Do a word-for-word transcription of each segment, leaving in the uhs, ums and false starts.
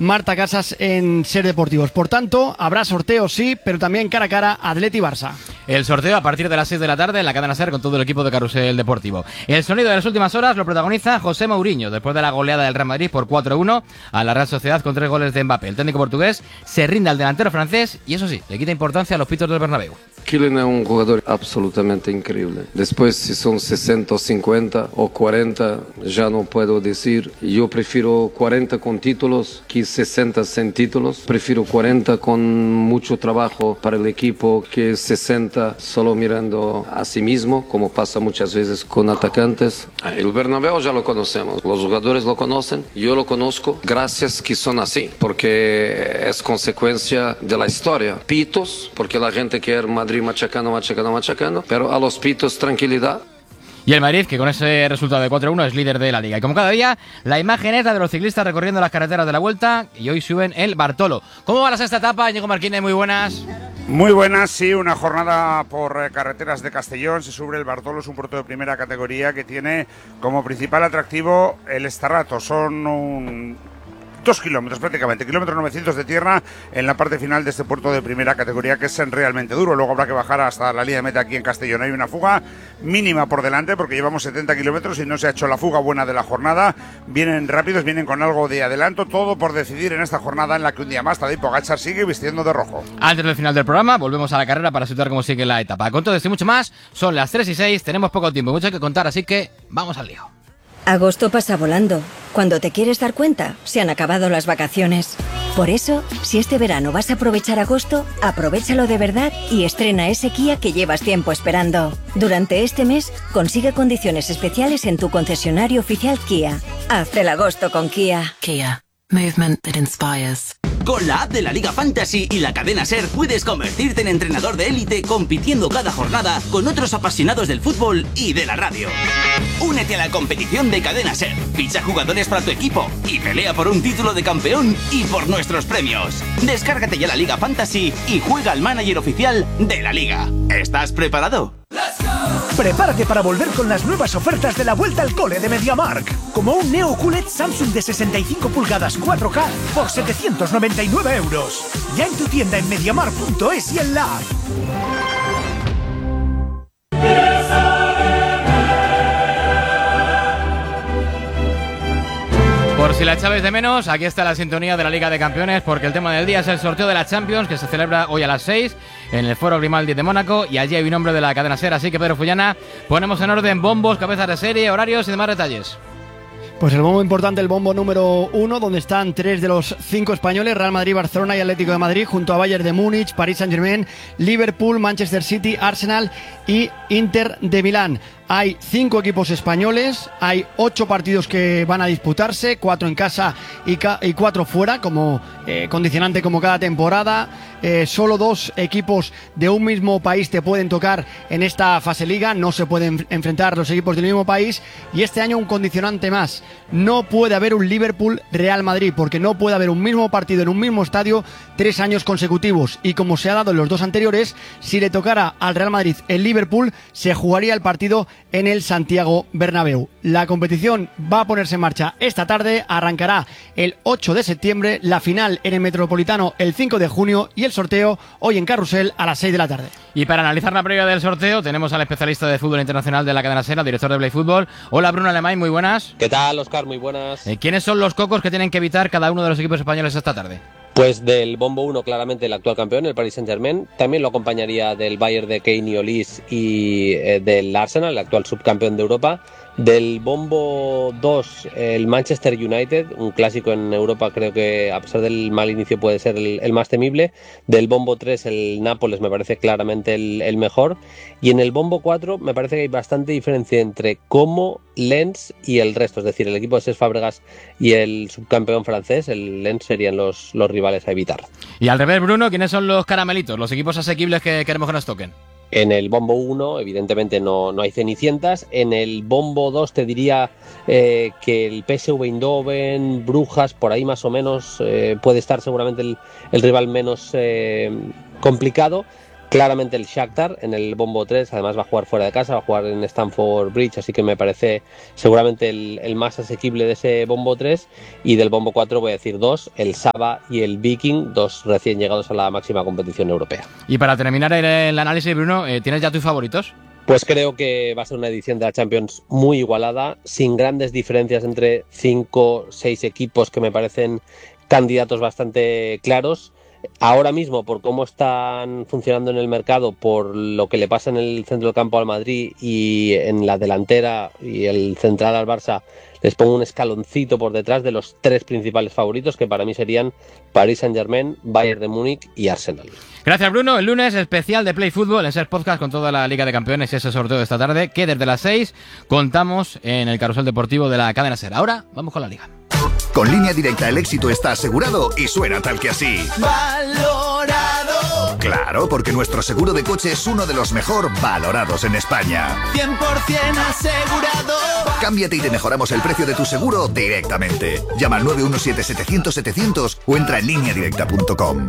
Marta Casas en Ser Deportivos. Por tanto, habrá sorteo sí, pero también cara a cara Atleti-Barça. El sorteo a partir de las seis de la tarde en la cadena SER con todo el equipo de Carrusel Deportivo. El sonido de las últimas horas lo protagoniza José Mourinho, después de la goleada del Real Madrid por cuatro uno a la Real Sociedad con tres goles de Mbappé. El técnico portugués se rinde al delantero francés y eso sí, le quita importancia a los pitos del Bernabéu. Kylian es un jugador absolutamente increíble. Después, si son sesenta, cincuenta o cuarenta, ya no puedo decir. Yo prefiero cuarenta con títulos que sesenta sin títulos. Prefiero cuarenta con mucho trabajo para el equipo que sesenta solo mirando a sí mismo, como pasa muchas veces con atacantes. El Bernabéu ya lo conocemos, los jugadores lo conocen, yo lo conozco, gracias que son así, porque es consecuencia de la historia. Pitos, porque la gente quiere Madrid machacando, machacando, machacando, pero a los pitos tranquilidad. Y el Madrid, que con ese resultado de cuatro uno es líder de la Liga. Y como cada día, la imagen es la de los ciclistas recorriendo las carreteras de la Vuelta y hoy suben el Bartolo. ¿Cómo va la sexta etapa, Íñigo Marquínez? Muy buenas. Muy buenas, sí, una jornada por eh, carreteras de Castellón. Se sube el Bartolo, es un puerto de primera categoría que tiene como principal atractivo el Estarrato. Son un... Dos kilómetros prácticamente, kilómetros novecientos de tierra en la parte final de este puerto de primera categoría que es realmente duro. Luego habrá que bajar hasta la línea de meta aquí en Castellón. Hay una fuga mínima por delante porque llevamos setenta kilómetros y no se ha hecho la fuga buena de la jornada. Vienen rápidos, vienen con algo de adelanto, todo por decidir en esta jornada en la que un día más Tadej Pogačar sigue vistiendo de rojo. Antes del final del programa volvemos a la carrera para situar cómo sigue la etapa. Con todo esto y mucho más, son las tres y seis, tenemos poco tiempo, mucho que contar, así que vamos al lío. Agosto pasa volando. Cuando te quieres dar cuenta, se han acabado las vacaciones. Por eso, si este verano vas a aprovechar agosto, aprovéchalo de verdad y estrena ese Kia que llevas tiempo esperando. Durante este mes, consigue condiciones especiales en tu concesionario oficial Kia. Haz el agosto con Kia. Kia. Movement that inspires. Con la app de la Liga Fantasy y la cadena SER puedes convertirte en entrenador de élite compitiendo cada jornada con otros apasionados del fútbol y de la radio. Únete a la competición de cadena SER, ficha jugadores para tu equipo y pelea por un título de campeón y por nuestros premios. Descárgate ya la Liga Fantasy y juega al manager oficial de la Liga. ¿Estás preparado? Prepárate para volver con las nuevas ofertas de la vuelta al cole de MediaMarkt. Como un Neo Q L E D Samsung de sesenta y cinco pulgadas cuatro K por setecientos noventa y nueve euros. Ya en tu tienda en mediamarkt punto es y en la app. Por si la echabais de menos, aquí está la sintonía de la Liga de Campeones, porque el tema del día es el sorteo de la Champions, que se celebra hoy a las seis en el Foro Grimaldi de Mónaco, y allí hay un nombre de la cadena SER, así que Pedro Fullana, ponemos en orden bombos, cabezas de serie, horarios y demás detalles. Pues el bombo importante, el bombo número uno, donde están tres de los cinco españoles, Real Madrid, Barcelona y Atlético de Madrid, junto a Bayern de Múnich, Paris Saint-Germain, Liverpool, Manchester City, Arsenal y Inter de Milán. Hay cinco equipos españoles, hay ocho partidos que van a disputarse, cuatro en casa y, ca- y cuatro fuera, como eh, condicionante como cada temporada. Eh, solo dos equipos de un mismo país te pueden tocar en esta fase liga, no se pueden enfrentar los equipos del mismo país, y este año un condicionante más: no puede haber un Liverpool-Real Madrid, porque no puede haber un mismo partido en un mismo estadio tres años consecutivos, y como se ha dado en los dos anteriores, si le tocara al Real Madrid el Liverpool, se jugaría el partido en el Santiago Bernabéu. La competición va a ponerse en marcha esta tarde, arrancará el ocho de septiembre, la final en el Metropolitano el cinco de junio y el sorteo hoy en Carrusel a las seis de la tarde. Y para analizar la previa del sorteo tenemos al especialista de fútbol internacional de la cadena SER, director de Play Fútbol. Hola, Bruno Alemán, muy buenas. ¿Qué tal, Óscar? Muy buenas. Eh, ¿Quiénes son los cocos que tienen que evitar cada uno de los equipos españoles esta tarde? Pues del bombo uno, claramente el actual campeón, el Paris Saint-Germain. También lo acompañaría del Bayern de Kane y Olise y eh, del Arsenal, el actual subcampeón de Europa. Del bombo dos, el Manchester United, un clásico en Europa, creo que a pesar del mal inicio puede ser el, el más temible. Del bombo tres, el Nápoles, me parece claramente el, el mejor. Y en el bombo cuatro me parece que hay bastante diferencia entre Como, Lens y el resto, es decir, el equipo de Cesc Fabregas y el subcampeón francés, el Lens, serían los, los rivales a evitar. Y al revés, Bruno, ¿quiénes son los caramelitos, los equipos asequibles que queremos que nos toquen? En el bombo uno, evidentemente, no, no hay cenicientas. En el bombo dos te diría eh, que el P S V Eindhoven, Brujas, por ahí más o menos eh, puede estar seguramente el, el rival menos eh, complicado. claramente el Shakhtar en el bombo tres, además va a jugar fuera de casa, va a jugar en Stamford Bridge, así que me parece seguramente el, el más asequible de ese bombo tres. Y del bombo cuatro voy a decir dos, el Saba y el Viking, dos recién llegados a la máxima competición europea. Y para terminar el, el análisis, Bruno, eh, ¿tienes ya tus favoritos? Pues creo que va a ser una edición de la Champions muy igualada, sin grandes diferencias entre cinco, seis equipos que me parecen candidatos bastante claros. Ahora mismo, por cómo están funcionando en el mercado, por lo que le pasa en el centro del campo al Madrid y en la delantera y el central al Barça, les pongo un escaloncito por detrás de los tres principales favoritos, que para mí serían Paris Saint-Germain, Bayern de Múnich y Arsenal. Gracias, Bruno. El lunes especial de Play Fútbol en Ser Podcast con toda la Liga de Campeones y ese sorteo de esta tarde, que desde las seis contamos en el carrusel deportivo de la cadena Ser. Ahora vamos con la Liga. Con Línea Directa el éxito está asegurado y suena tal que así. ¡Valorado! Claro, porque nuestro seguro de coche es uno de los mejor valorados en España. cien por ciento asegurado. Cámbiate y te mejoramos el precio de tu seguro directamente. Llama al nueve uno siete, setecientos, setecientos o entra en línea directa punto com.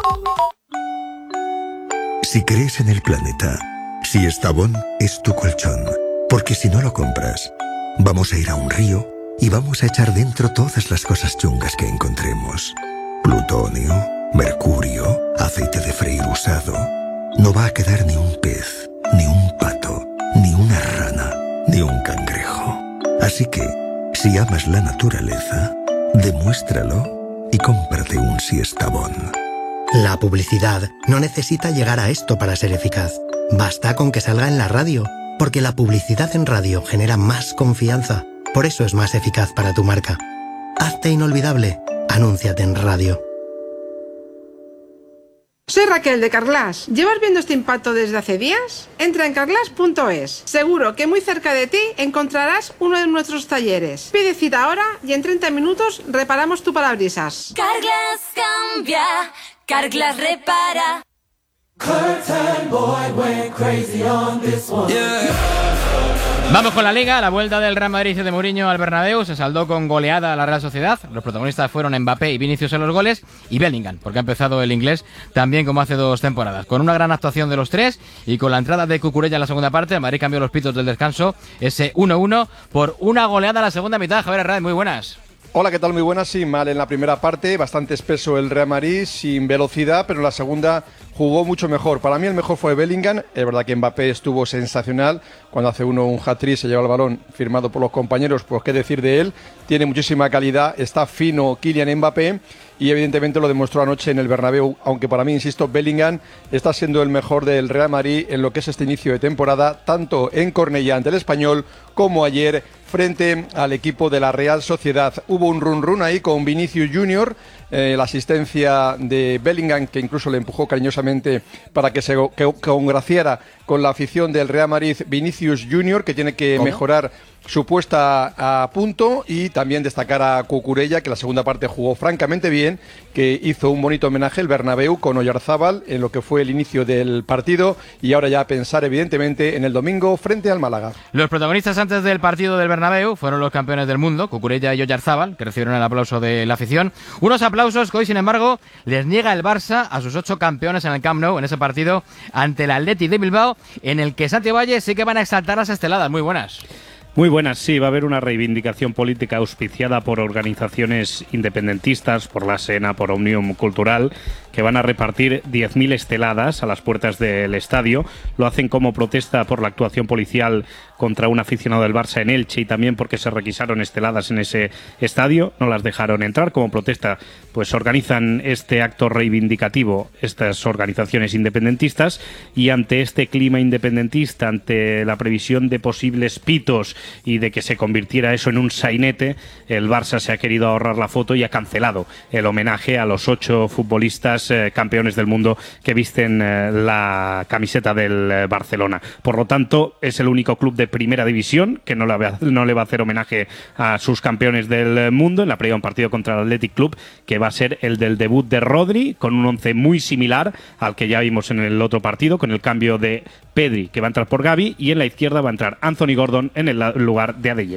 Si crees en el planeta, si Estavón es tu colchón, porque si no lo compras, vamos a ir a un río y vamos a echar dentro todas las cosas chungas que encontremos. Plutonio, mercurio, aceite de freír usado. No va a quedar ni un pez, ni un pato, ni una rana, ni un cangrejo. Así que, si amas la naturaleza, demuéstralo y cómprate un Siestabón. La publicidad no necesita llegar a esto para ser eficaz. Basta con que salga en la radio, porque la publicidad en radio genera más confianza. Por eso es más eficaz para tu marca. Hazte inolvidable. Anúnciate en radio. Soy Raquel de Carglass. ¿Llevas viendo este impacto desde hace días? Entra en carglass punto es. Seguro que muy cerca de ti encontrarás uno de nuestros talleres. Pide cita ahora y en treinta minutos reparamos tu parabrisas. Carglass cambia, Carglass repara. Vamos con la Liga. La vuelta del Real Madrid de Mourinho al Bernabéu se saldó con goleada a la Real Sociedad. Los protagonistas fueron Mbappé y Vinicius en los goles y Bellingham, porque ha empezado el inglés también como hace dos temporadas. Con una gran actuación de los tres y con la entrada de Cucurella en la segunda parte, el Madrid cambió los pitos del descanso, ese uno uno, por una goleada a la segunda mitad. Javier Herrera, muy buenas. Hola, ¿qué tal? Muy buenas. Sí, mal en la primera parte, bastante espeso el Real Madrid, sin velocidad, pero en la segunda jugó mucho mejor. Para mí el mejor fue Bellingham. Es verdad que Mbappé estuvo sensacional. Cuando hace uno un hat-trick, se lleva el balón firmado por los compañeros, pues qué decir de él. Tiene muchísima calidad, está fino Kylian Mbappé y evidentemente lo demostró anoche en el Bernabéu, aunque para mí, insisto, Bellingham está siendo el mejor del Real Madrid en lo que es este inicio de temporada, tanto en Cornellá ante el Español como ayer frente al equipo de la Real Sociedad. Hubo un run run ahí con Vinicius Junior, eh, la asistencia de Bellingham, que incluso le empujó cariñosamente para que se que, congraciara con la afición del Real Madrid. Vinicius Junior, que tiene que ¿Cómo? mejorar su puesta a punto, y también destacar a Cucurella, que la segunda parte jugó francamente bien, que hizo un bonito homenaje el Bernabéu con Oyarzábal en lo que fue el inicio del partido, y ahora ya a pensar evidentemente en el domingo frente al Málaga. Los protagonistas antes del partido del Bernabéu fueron los campeones del mundo, Cucurella y Oyarzábal, que recibieron el aplauso de la afición. Unos aplausos que hoy, sin embargo, les niega el Barça a sus ocho campeones en el Camp Nou, en ese partido ante el Athletic de Bilbao, en el que Santi Valle sí que van a exaltar las esteladas. Muy buenas. Muy buenas, sí, va a haber una reivindicación política auspiciada por organizaciones independentistas, por la Sena, por Òmnium Cultural, que van a repartir diez mil esteladas a las puertas del estadio. Lo hacen como protesta por la actuación policial contra un aficionado del Barça en Elche y también porque se requisaron esteladas en ese estadio, no las dejaron entrar. Como protesta, pues organizan este acto reivindicativo estas organizaciones independentistas, y ante este clima independentista, ante la previsión de posibles pitos y de que se convirtiera eso en un sainete, el Barça se ha querido ahorrar la foto y ha cancelado el homenaje a los ocho futbolistas eh, campeones del mundo que visten eh, la camiseta del eh, Barcelona. Por lo tanto, es el único club de primera división que no le, va, no le va a hacer homenaje a sus campeones del mundo en la previa un partido contra el Athletic Club, que va a ser el del debut de Rodri, con un once muy similar al que ya vimos en el otro partido, con el cambio de Pedri, que va a entrar por Gavi, y en la izquierda va a entrar Anthony Gordon en el lugar de Adeyemi.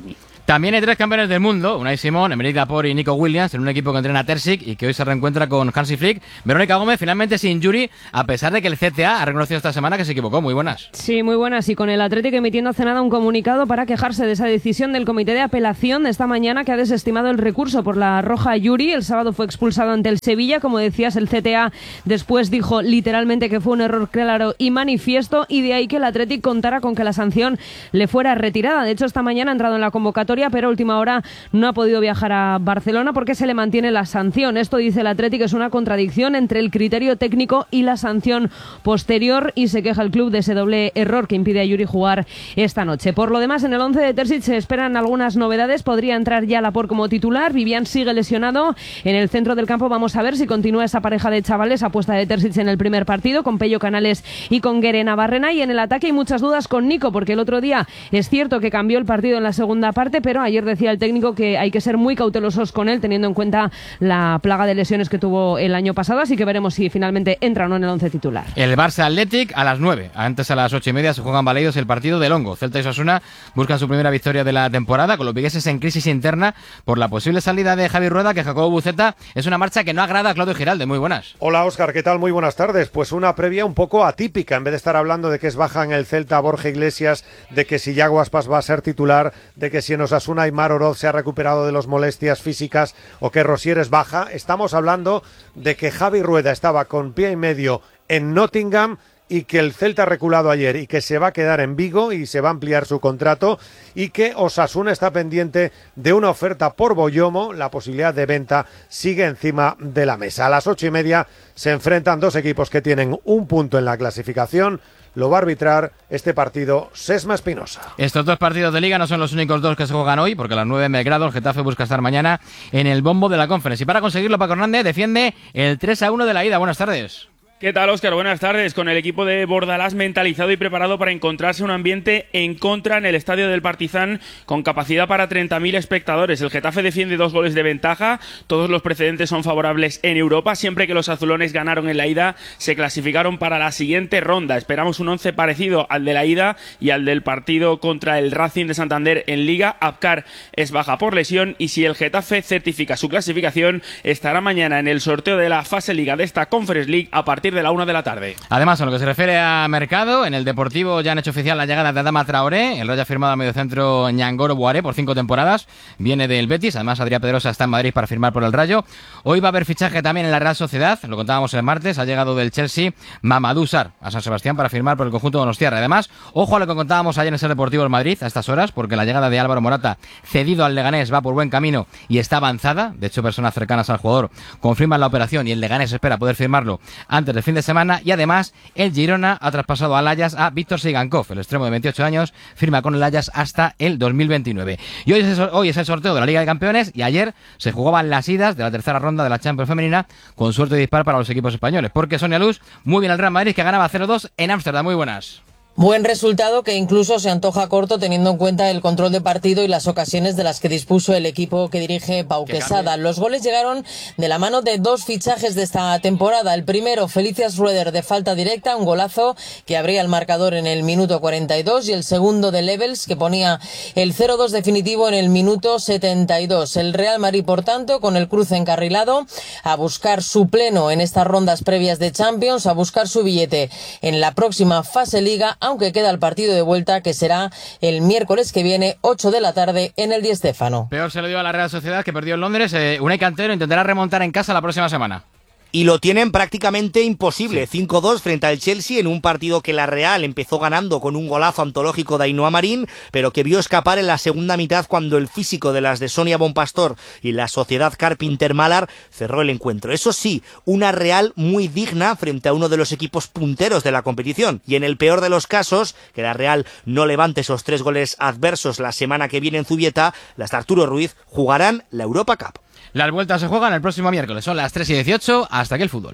También hay tres campeones del mundo, Unai Simón, Emerick Laporte y Nico Williams, en un equipo que entrena Terzic y que hoy se reencuentra con Hansi Flick. Verónica Gómez finalmente sin Yuri, a pesar de que el C T A ha reconocido esta semana que se equivocó. Muy buenas. Sí, muy buenas. Y con el Atlético emitiendo hace nada un comunicado para quejarse de esa decisión del Comité de Apelación de esta mañana, que ha desestimado el recurso por la roja a Yuri. El sábado fue expulsado ante el Sevilla. Como decías, el C T A después dijo literalmente que fue un error claro y manifiesto, y de ahí que el Atlético contara con que la sanción le fuera retirada. De hecho, esta mañana ha entrado en la convocatoria, pero a última hora no ha podido viajar a Barcelona porque se le mantiene la sanción. Esto, dice el Atlético, es una contradicción entre el criterio técnico y la sanción posterior, y se queja el club de ese doble error que impide a Yuri jugar esta noche. Por lo demás, en el once de Terzic se esperan algunas novedades. Podría entrar ya Laporte como titular. Vivian sigue lesionado. En el centro del campo vamos a ver si continúa esa pareja de chavales, apuesta de Terzic en el primer partido, con Pello Canales y con Guere Navarrena. Y en el ataque hay muchas dudas con Nico, porque el otro día es cierto que cambió el partido en la segunda parte, pero ayer decía el técnico que hay que ser muy cautelosos con él, teniendo en cuenta la plaga de lesiones que tuvo el año pasado, así que veremos si finalmente entra o no en el once titular. El Barça Athletic a las nueve, antes a las ocho y media se juegan Baleidos el partido de Longo. Celta y Osasuna buscan su primera victoria de la temporada, con los vigueses en crisis interna por la posible salida de Javi Rueda, que Jacobo Buceta es una marcha que no agrada a Claudio Giralde. Muy buenas. Hola Óscar, ¿qué tal? Muy buenas tardes. Pues una previa un poco atípica, en vez de estar hablando de que es baja en el Celta Borja Iglesias, de que si Yago Aspas va a ser titular, de que si en Osasuna Aimar Oroz se ha recuperado de las molestias físicas o que Rosier es baja, estamos hablando de que Javi Rueda estaba con pie y medio en Nottingham y que el Celta ha reculado ayer y que se va a quedar en Vigo y se va a ampliar su contrato, y que Osasuna está pendiente de una oferta por Boyomo. La posibilidad de venta sigue encima de la mesa. A las ocho y media se enfrentan dos equipos que tienen un punto en la clasificación. Lo va a arbitrar este partido Sesma Espinosa. Estos dos partidos de Liga no son los únicos dos que se juegan hoy, porque a las nueve en Belgrado el Getafe busca estar mañana en el bombo de la Conference. Y para conseguirlo, Paco Hernández defiende el tres a uno de la ida. Buenas tardes. ¿Qué tal, Óscar? Buenas tardes. Con el equipo de Bordalás mentalizado y preparado para encontrarse un ambiente en contra en el estadio del Partizan, con capacidad para treinta mil espectadores. El Getafe defiende dos goles de ventaja. Todos los precedentes son favorables en Europa. Siempre que los azulones ganaron en la ida, se clasificaron para la siguiente ronda. Esperamos un once parecido al de la ida y al del partido contra el Racing de Santander en Liga. Abkar es baja por lesión, y si el Getafe certifica su clasificación, estará mañana en el sorteo de la fase Liga de esta Conference League a partir de la una de la tarde. Además, en lo que se refiere a mercado, en el Deportivo ya han hecho oficial la llegada de Adama Traoré. El Rayo ha firmado a mediocentro Ñangoro Boaré por cinco temporadas. Viene del Betis. Además, Adrián Pedrosa está en Madrid para firmar por el Rayo. Hoy va a haber fichaje también en la Real Sociedad. Lo contábamos el martes. Ha llegado del Chelsea Mamadou Sarr a San Sebastián para firmar por el conjunto de donostiarra. Además, ojo a lo que contábamos ayer en el Deportivo del Madrid a estas horas, porque la llegada de Álvaro Morata, cedido al Leganés, va por buen camino y está avanzada. De hecho, personas cercanas al jugador confirman la operación y el Leganés espera poder firmarlo antes del fin de semana. Y además, el Girona ha traspasado al Ajax a Víctor Sigankov, el extremo de veintiocho años, firma con el Ajax hasta el dos mil veintinueve. Y hoy es, el, hoy es el sorteo de la Liga de Campeones, y ayer se jugaban las idas de la tercera ronda de la Champions femenina, con suerte de dispar para los equipos españoles, porque Sonia Luz, muy bien el Real Madrid, que ganaba cero dos en Ámsterdam. Muy buenas. Buen resultado que incluso se antoja corto teniendo en cuenta el control de partido y las ocasiones de las que dispuso el equipo que dirige Pau Quesada. Los goles llegaron de la mano de dos fichajes de esta temporada. El primero, Felicias Rueder, de falta directa, un golazo que abría el marcador en el minuto cuarenta y dos, y el segundo de Levels, que ponía el cero dos definitivo en el minuto setenta y dos. El Real Madrid, por tanto, con el cruce encarrilado, a buscar su pleno en estas rondas previas de Champions, a buscar su billete en la próxima fase Liga, aunque queda el partido de vuelta, que será el miércoles que viene, ocho de la tarde, en el Di Stéfano. Peor se lo dio a la Real Sociedad, que perdió en Londres. Eh, Unai Cantero intentará remontar en casa la próxima semana. Y lo tienen prácticamente imposible. Sí. cinco dos frente al Chelsea en un partido que la Real empezó ganando con un golazo antológico de Ainhoa Marín, pero que vio escapar en la segunda mitad cuando el físico de las de Sonia Bonpastor y la Sociedad Carpinter Malar cerró el encuentro. Eso sí, una Real muy digna frente a uno de los equipos punteros de la competición. Y en el peor de los casos, que la Real no levante esos tres goles adversos la semana que viene en Zubieta, las de Arturo Ruiz jugarán la Europa Cup. Las vueltas se juegan el próximo miércoles, son las tres y dieciocho, hasta aquí el fútbol.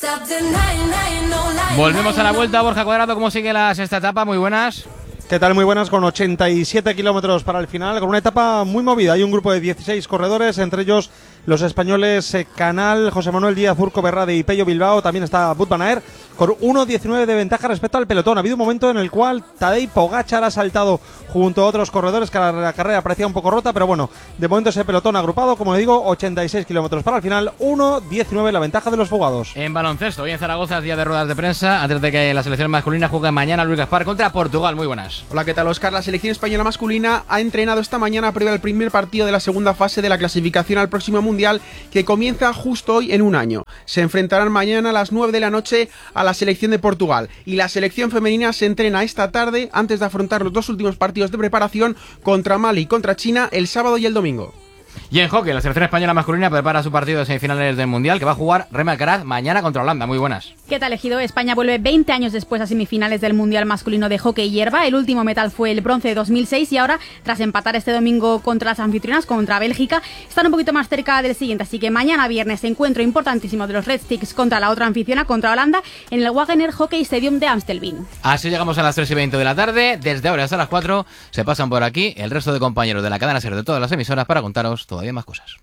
Volvemos a la vuelta. Borja Cuadrado, ¿cómo sigue la sexta etapa? Muy buenas. ¿Qué tal? Muy buenas, con ochenta y siete kilómetros para el final, con una etapa muy movida. Hay un grupo de dieciséis corredores, entre ellos los españoles eh, Canal, José Manuel Díaz, Urco Berrade y Pello Bilbao, también está Wout van Aert, con uno diecinueve de ventaja respecto al pelotón. Ha habido un momento en el cual Tadej Pogačar ha saltado junto a otros corredores, que la carrera parecía un poco rota, pero bueno, de momento ese pelotón agrupado, como le digo, ochenta y seis kilómetros para el final, uno diecinueve la ventaja de los fugados. En baloncesto, hoy en Zaragoza, día de ruedas de prensa, antes de que la selección masculina juegue mañana Luis Gaspar contra Portugal. Muy buenas. Hola, ¿qué tal, Óscar? La selección española masculina ha entrenado esta mañana previo al primer partido de la segunda fase de la clasificación al próximo Mundial, que comienza justo hoy en un año. Se enfrentarán mañana a las nueve de la noche a la selección de Portugal, y la selección femenina se entrena esta tarde antes de afrontar los dos últimos partidos de preparación contra Mali y contra China el sábado y el domingo. Y en hockey, la selección española masculina prepara su partido de semifinales del Mundial, que va a jugar Remy Alcaraz mañana contra Holanda. Muy buenas. ¿Qué tal, Ejido? España vuelve veinte años después a semifinales del Mundial masculino de hockey hierba. El último metal fue el bronce de dos mil seis y ahora, tras empatar este domingo contra las anfitrionas, contra Bélgica, están un poquito más cerca del siguiente. Así que mañana viernes, encuentro importantísimo de los Red Sticks contra la otra anfitriona, contra Holanda, en el Wagener Hockey Stadium de Amstelveen. Así llegamos a las tres y veinte de la tarde. Desde ahora hasta las cuatro se pasan por aquí el resto de compañeros de la cadena SER de todas las emisoras para contaros todavía más cosas.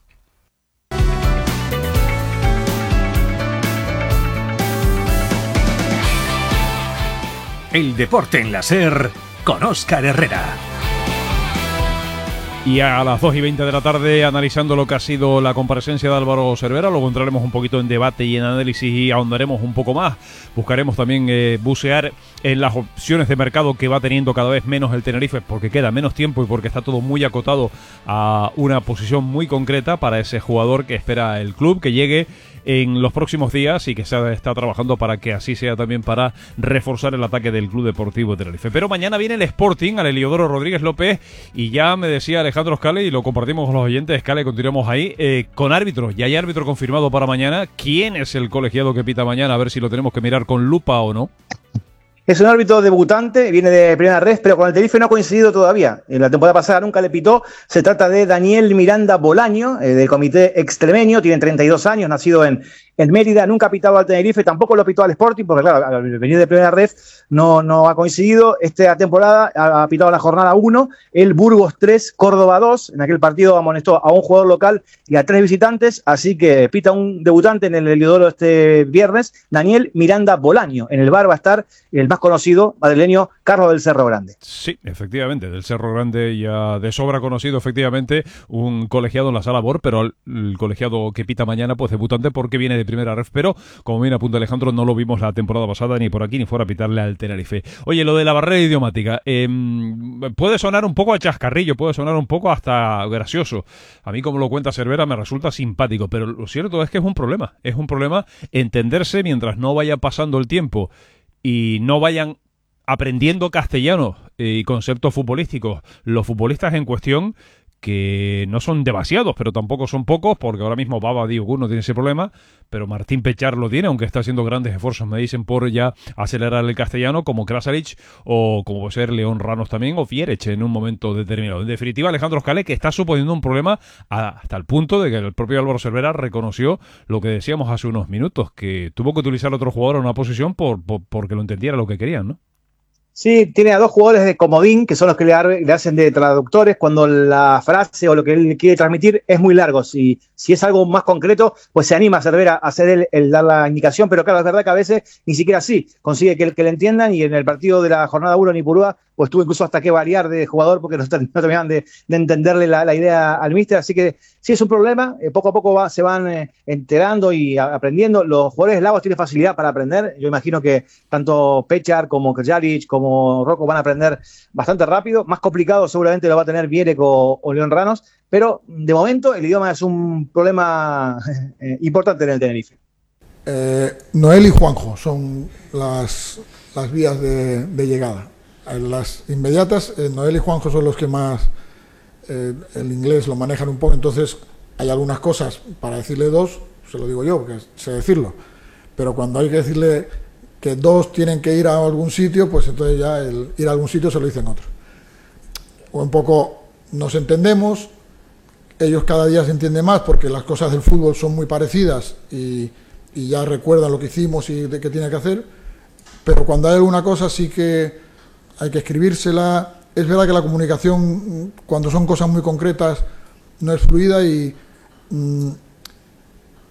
El deporte en la SER con Óscar Herrera. Y a las dos y veinte de la tarde, analizando lo que ha sido la comparecencia de Álvaro Cervera, luego entraremos un poquito en debate y en análisis y ahondaremos un poco más. Buscaremos también eh, bucear en las opciones de mercado que va teniendo cada vez menos el Tenerife, porque queda menos tiempo y porque está todo muy acotado a una posición muy concreta para ese jugador que espera el club, que llegue en los próximos días y que se está trabajando para que así sea también para reforzar el ataque del Club Deportivo Tenerife. Pero mañana viene el Sporting al Heliodoro Rodríguez López y ya me decía Alejandro Scale, y lo compartimos con los oyentes, Scale, continuamos ahí, eh, con árbitro. Ya hay árbitro confirmado para mañana. ¿Quién es el colegiado que pita mañana? A ver si lo tenemos que mirar con lupa o no. Es un árbitro debutante, viene de primera red, pero con el Tenerife no ha coincidido todavía. En la temporada pasada nunca le pitó. Se trata de Daniel Miranda Bolaño, eh, del comité extremeño, tiene treinta y dos años, nacido en, en Mérida, nunca ha pitado al Tenerife, tampoco lo pitó al Sporting, porque claro, al venir de primera red no, no ha coincidido. Esta temporada ha, ha pitado la jornada uno, el Burgos tres, Córdoba dos. En aquel partido amonestó a un jugador local y a tres visitantes, así que pita un debutante en el Heliodoro este viernes, Daniel Miranda Bolaño. En el bar va a estar el más conocido madrileño, Carlos del Cerro Grande. Sí, efectivamente, del Cerro Grande, ya de sobra conocido, efectivamente, un colegiado en la Sala Bor, pero el, el colegiado que pita mañana, pues debutante porque viene de primera ref, pero como bien apunta Alejandro, no lo vimos la temporada pasada ni por aquí ni fuera a pitarle al Tenerife. Oye, lo de la barrera idiomática, eh, puede sonar un poco a chascarrillo, puede sonar un poco hasta gracioso. A mí, como lo cuenta Cervera, me resulta simpático, pero lo cierto es que es un problema, es un problema entenderse mientras no vaya pasando el tiempo y no vayan aprendiendo castellano y conceptos futbolísticos los futbolistas en cuestión, que no son demasiados, pero tampoco son pocos, porque ahora mismo Baba Diogur no tiene ese problema, pero Martín Pechar lo tiene, aunque está haciendo grandes esfuerzos, me dicen, por ya acelerar el castellano, como Krasaric, o como puede ser León Ranos también, o Fierech en un momento determinado. En definitiva, Alejandro Scale, que está suponiendo un problema hasta el punto de que el propio Álvaro Cervera reconoció lo que decíamos hace unos minutos, que tuvo que utilizar a otro jugador en una posición por, por, porque lo entendiera lo que querían, ¿no? Sí, tiene a dos jugadores de comodín, que son los que le, le hacen de traductores cuando la frase o lo que él quiere transmitir es muy largo. Si, si es algo más concreto, pues se anima a Cervera a hacer el, el dar la indicación, pero claro, es verdad que a veces ni siquiera así consigue que, que le entiendan, y en el partido de la jornada uno en Ipurúa, pues tuvo incluso hasta que variar de jugador porque no, no terminaban de, de entenderle la, la idea al míster, así que sí es un problema. Eh, poco a poco va, se van eh, enterando y a, aprendiendo. Los jugadores eslavos tienen facilidad para aprender. Yo imagino que tanto Pechar como Krjalic como Rocco van a aprender bastante rápido. Más complicado seguramente lo va a tener Vierek o, o León Ranos, pero de momento el idioma es un problema eh, importante en el Tenerife. Eh, Noel y Juanjo son las, las vías de, de llegada. Las inmediatas, eh, Noel y Juanjo son los que más eh, el inglés lo manejan un poco, entonces hay algunas cosas para decirle dos, se lo digo yo, porque sé decirlo, pero cuando hay que decirle que dos tienen que ir a algún sitio, pues entonces ya el ir a algún sitio se lo dicen otros. O un poco nos entendemos, ellos cada día se entienden más porque las cosas del fútbol son muy parecidas y, y ya recuerdan lo que hicimos y de qué tiene que hacer, pero cuando hay alguna cosa sí que hay que escribírsela. Es verdad que la comunicación, cuando son cosas muy concretas, no es fluida y mmm,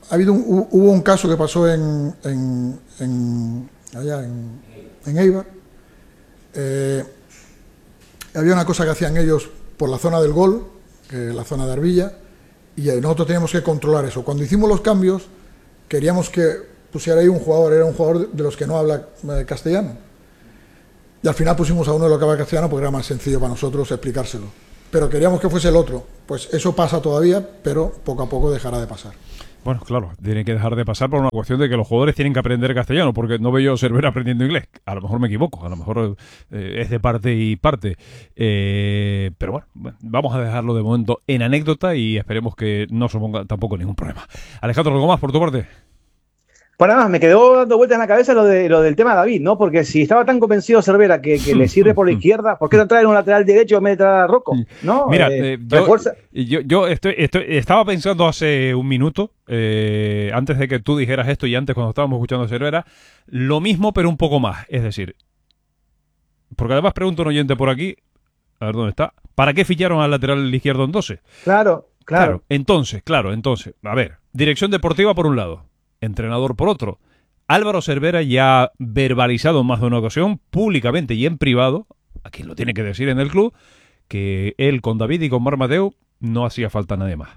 ha habido un, hubo un caso que pasó en, en, en allá en, en Eibar. Eh, había una cosa que hacían ellos por la zona del gol, que es la zona de Arbilla, y nosotros teníamos que controlar eso. Cuando hicimos los cambios, queríamos que pusiera ahí un jugador, era un jugador de los que no habla castellano. Y al final pusimos a uno de los que habla castellano porque era más sencillo para nosotros explicárselo. Pero queríamos que fuese el otro. Pues eso pasa todavía, pero poco a poco dejará de pasar. Bueno, claro, tiene que dejar de pasar por una cuestión de que los jugadores tienen que aprender castellano, porque no veo yo a Cervera aprendiendo inglés. A lo mejor me equivoco, a lo mejor eh, es de parte y parte. Eh, pero bueno, bueno, vamos a dejarlo de momento en anécdota y esperemos que no suponga tampoco ningún problema. Alejandro, ¿algo más por tu parte? Bueno, nada más, me quedó dando vueltas en la cabeza lo, de, lo del tema de David, ¿no? Porque si estaba tan convencido Cervera que, que le sirve por la izquierda, ¿por qué no traer un lateral derecho en vez de traer a Rocco? ¿No? Mira, eh, eh, yo, yo, yo estoy, estoy, estaba pensando hace un minuto, eh, antes de que tú dijeras esto y antes cuando estábamos escuchando a Cervera, lo mismo pero un poco más. Es decir, porque además pregunto a un oyente por aquí, a ver dónde está, ¿para qué ficharon al lateral izquierdo en doce? Claro, claro. Claro, entonces, claro, entonces, a ver, dirección deportiva por un lado. Entrenador por otro. Álvaro Cervera ya ha verbalizado en más de una ocasión, públicamente y en privado, a quien lo tiene que decir en el club, que él con David y con Marc Mateu no hacía falta nadie más.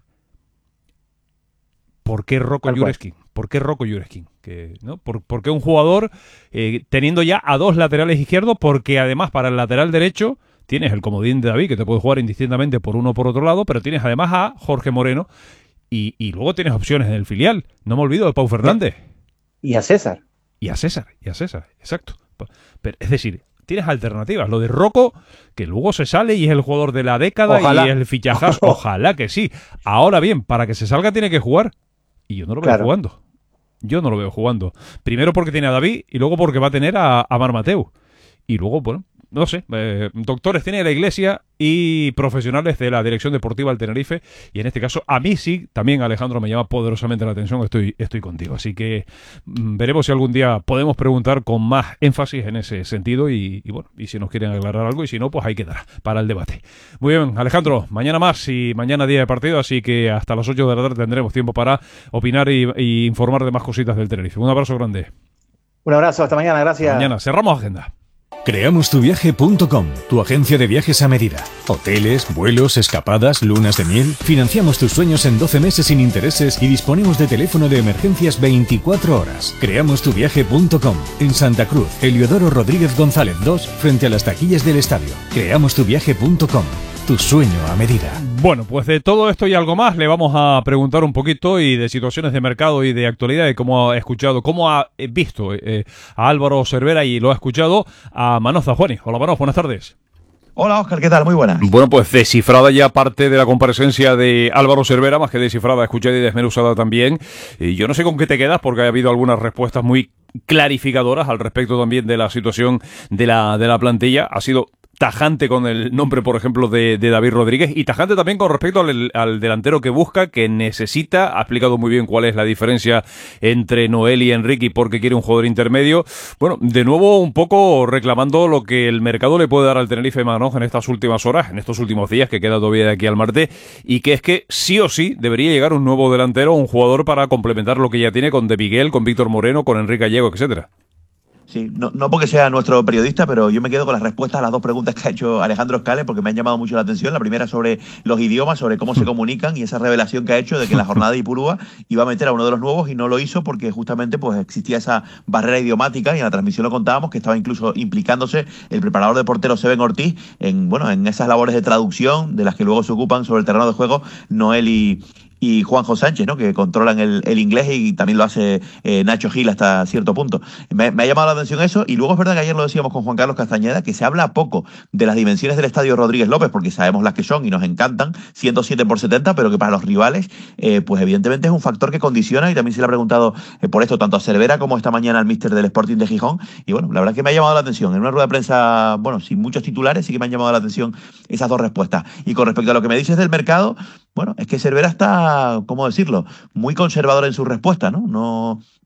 ¿Por qué Rocco Jurečkin? ¿Por qué Rocco Jurečkin? Que, ¿no? ¿Por, ¿Por qué un jugador eh, teniendo ya a dos laterales izquierdos? Porque además para el lateral derecho tienes el comodín de David, que te puede jugar indistintamente por uno o por otro lado, pero tienes además a Jorge Moreno. Y, y luego tienes opciones en el filial. No me olvido de Pau Fernández. Y a César. Y a César, y a César, exacto. Pero, es decir, tienes alternativas. Lo de Rocco, que luego se sale y es el jugador de la década. Ojalá. Y es el fichajazo. Ojalá que sí. Ahora bien, para que se salga tiene que jugar. Y yo no lo veo claro. jugando. Yo no lo veo jugando. Primero porque tiene a David y luego porque va a tener a, a Marc Mateu. Y luego, bueno, no sé, eh, doctores tiene la Iglesia y profesionales de la Dirección Deportiva del Tenerife, y en este caso a mí sí, también Alejandro me llama poderosamente la atención, estoy, estoy contigo, así que mmm, veremos si algún día podemos preguntar con más énfasis en ese sentido y, y bueno, y si nos quieren aclarar algo, y si no, pues ahí quedará para el debate. Muy bien, Alejandro, mañana más y mañana día de partido, así que hasta las ocho de la tarde tendremos tiempo para opinar y, y informar de más cositas del Tenerife. Un abrazo grande. Un abrazo, hasta mañana, gracias. Hasta mañana, cerramos agenda. Creamos tu viaje punto com, tu agencia de viajes a medida. Hoteles, vuelos, escapadas, lunas de miel. Financiamos tus sueños en doce meses sin intereses y disponemos de teléfono de emergencias veinticuatro horas. Creamos tu viaje punto com, en Santa Cruz, Heliodoro Rodríguez González dos, frente a las taquillas del estadio. Creamos tu viaje punto com, tu sueño a medida. Bueno, pues de todo esto y algo más le vamos a preguntar un poquito y de situaciones de mercado y de actualidad y cómo ha escuchado, cómo ha visto eh, a Álvaro Cervera y lo ha escuchado a Manoj Zajuani. Hola Manoj, buenas tardes. Hola Óscar, ¿qué tal? Muy buenas. Bueno, pues descifrada ya parte de la comparecencia de Álvaro Cervera, más que descifrada, escuchada y desmenuzada también. Y yo no sé con qué te quedas porque ha habido algunas respuestas muy clarificadoras al respecto también de la situación de la, de la plantilla. Ha sido tajante con el nombre, por ejemplo, de, de David Rodríguez y tajante también con respecto al, al delantero que busca, que necesita. Ha explicado muy bien cuál es la diferencia entre Noel y Enrique porque quiere un jugador intermedio. Bueno, de nuevo un poco reclamando lo que el mercado le puede dar al Tenerife Manoj en estas últimas horas, en estos últimos días que queda todavía de aquí al martes, y que es que sí o sí debería llegar un nuevo delantero, un jugador para complementar lo que ya tiene con De Miguel, con Víctor Moreno, con Enrique Gallego, etcétera. Sí, no, no porque sea nuestro periodista, pero yo me quedo con las respuestas a las dos preguntas que ha hecho Alejandro Scales porque me han llamado mucho la atención. La primera sobre los idiomas, sobre cómo se comunican y esa revelación que ha hecho de que en la jornada de Ipurúa iba a meter a uno de los nuevos y no lo hizo porque justamente pues existía esa barrera idiomática y en la transmisión lo contábamos que estaba incluso implicándose el preparador de porteros Seven Ortiz en, bueno, en esas labores de traducción de las que luego se ocupan sobre el terreno de juego Noel y... y Juanjo Sánchez, ¿no? Que controlan el, el inglés y también lo hace eh, Nacho Gil hasta cierto punto. Me, me ha llamado la atención eso y luego es verdad que ayer lo decíamos con Juan Carlos Castañeda que se habla poco de las dimensiones del estadio Rodríguez López porque sabemos las que son y nos encantan, ciento siete por setenta, pero que para los rivales eh, pues evidentemente es un factor que condiciona y también se le ha preguntado eh, por esto tanto a Cervera como esta mañana al míster del Sporting de Gijón y bueno, la verdad es que me ha llamado la atención. En una rueda de prensa, bueno, sin muchos titulares sí que me han llamado la atención esas dos respuestas. Y con respecto a lo que me dices del mercado, bueno, es que Cervera está, ¿cómo decirlo?, muy conservador en su respuesta, ¿no? No,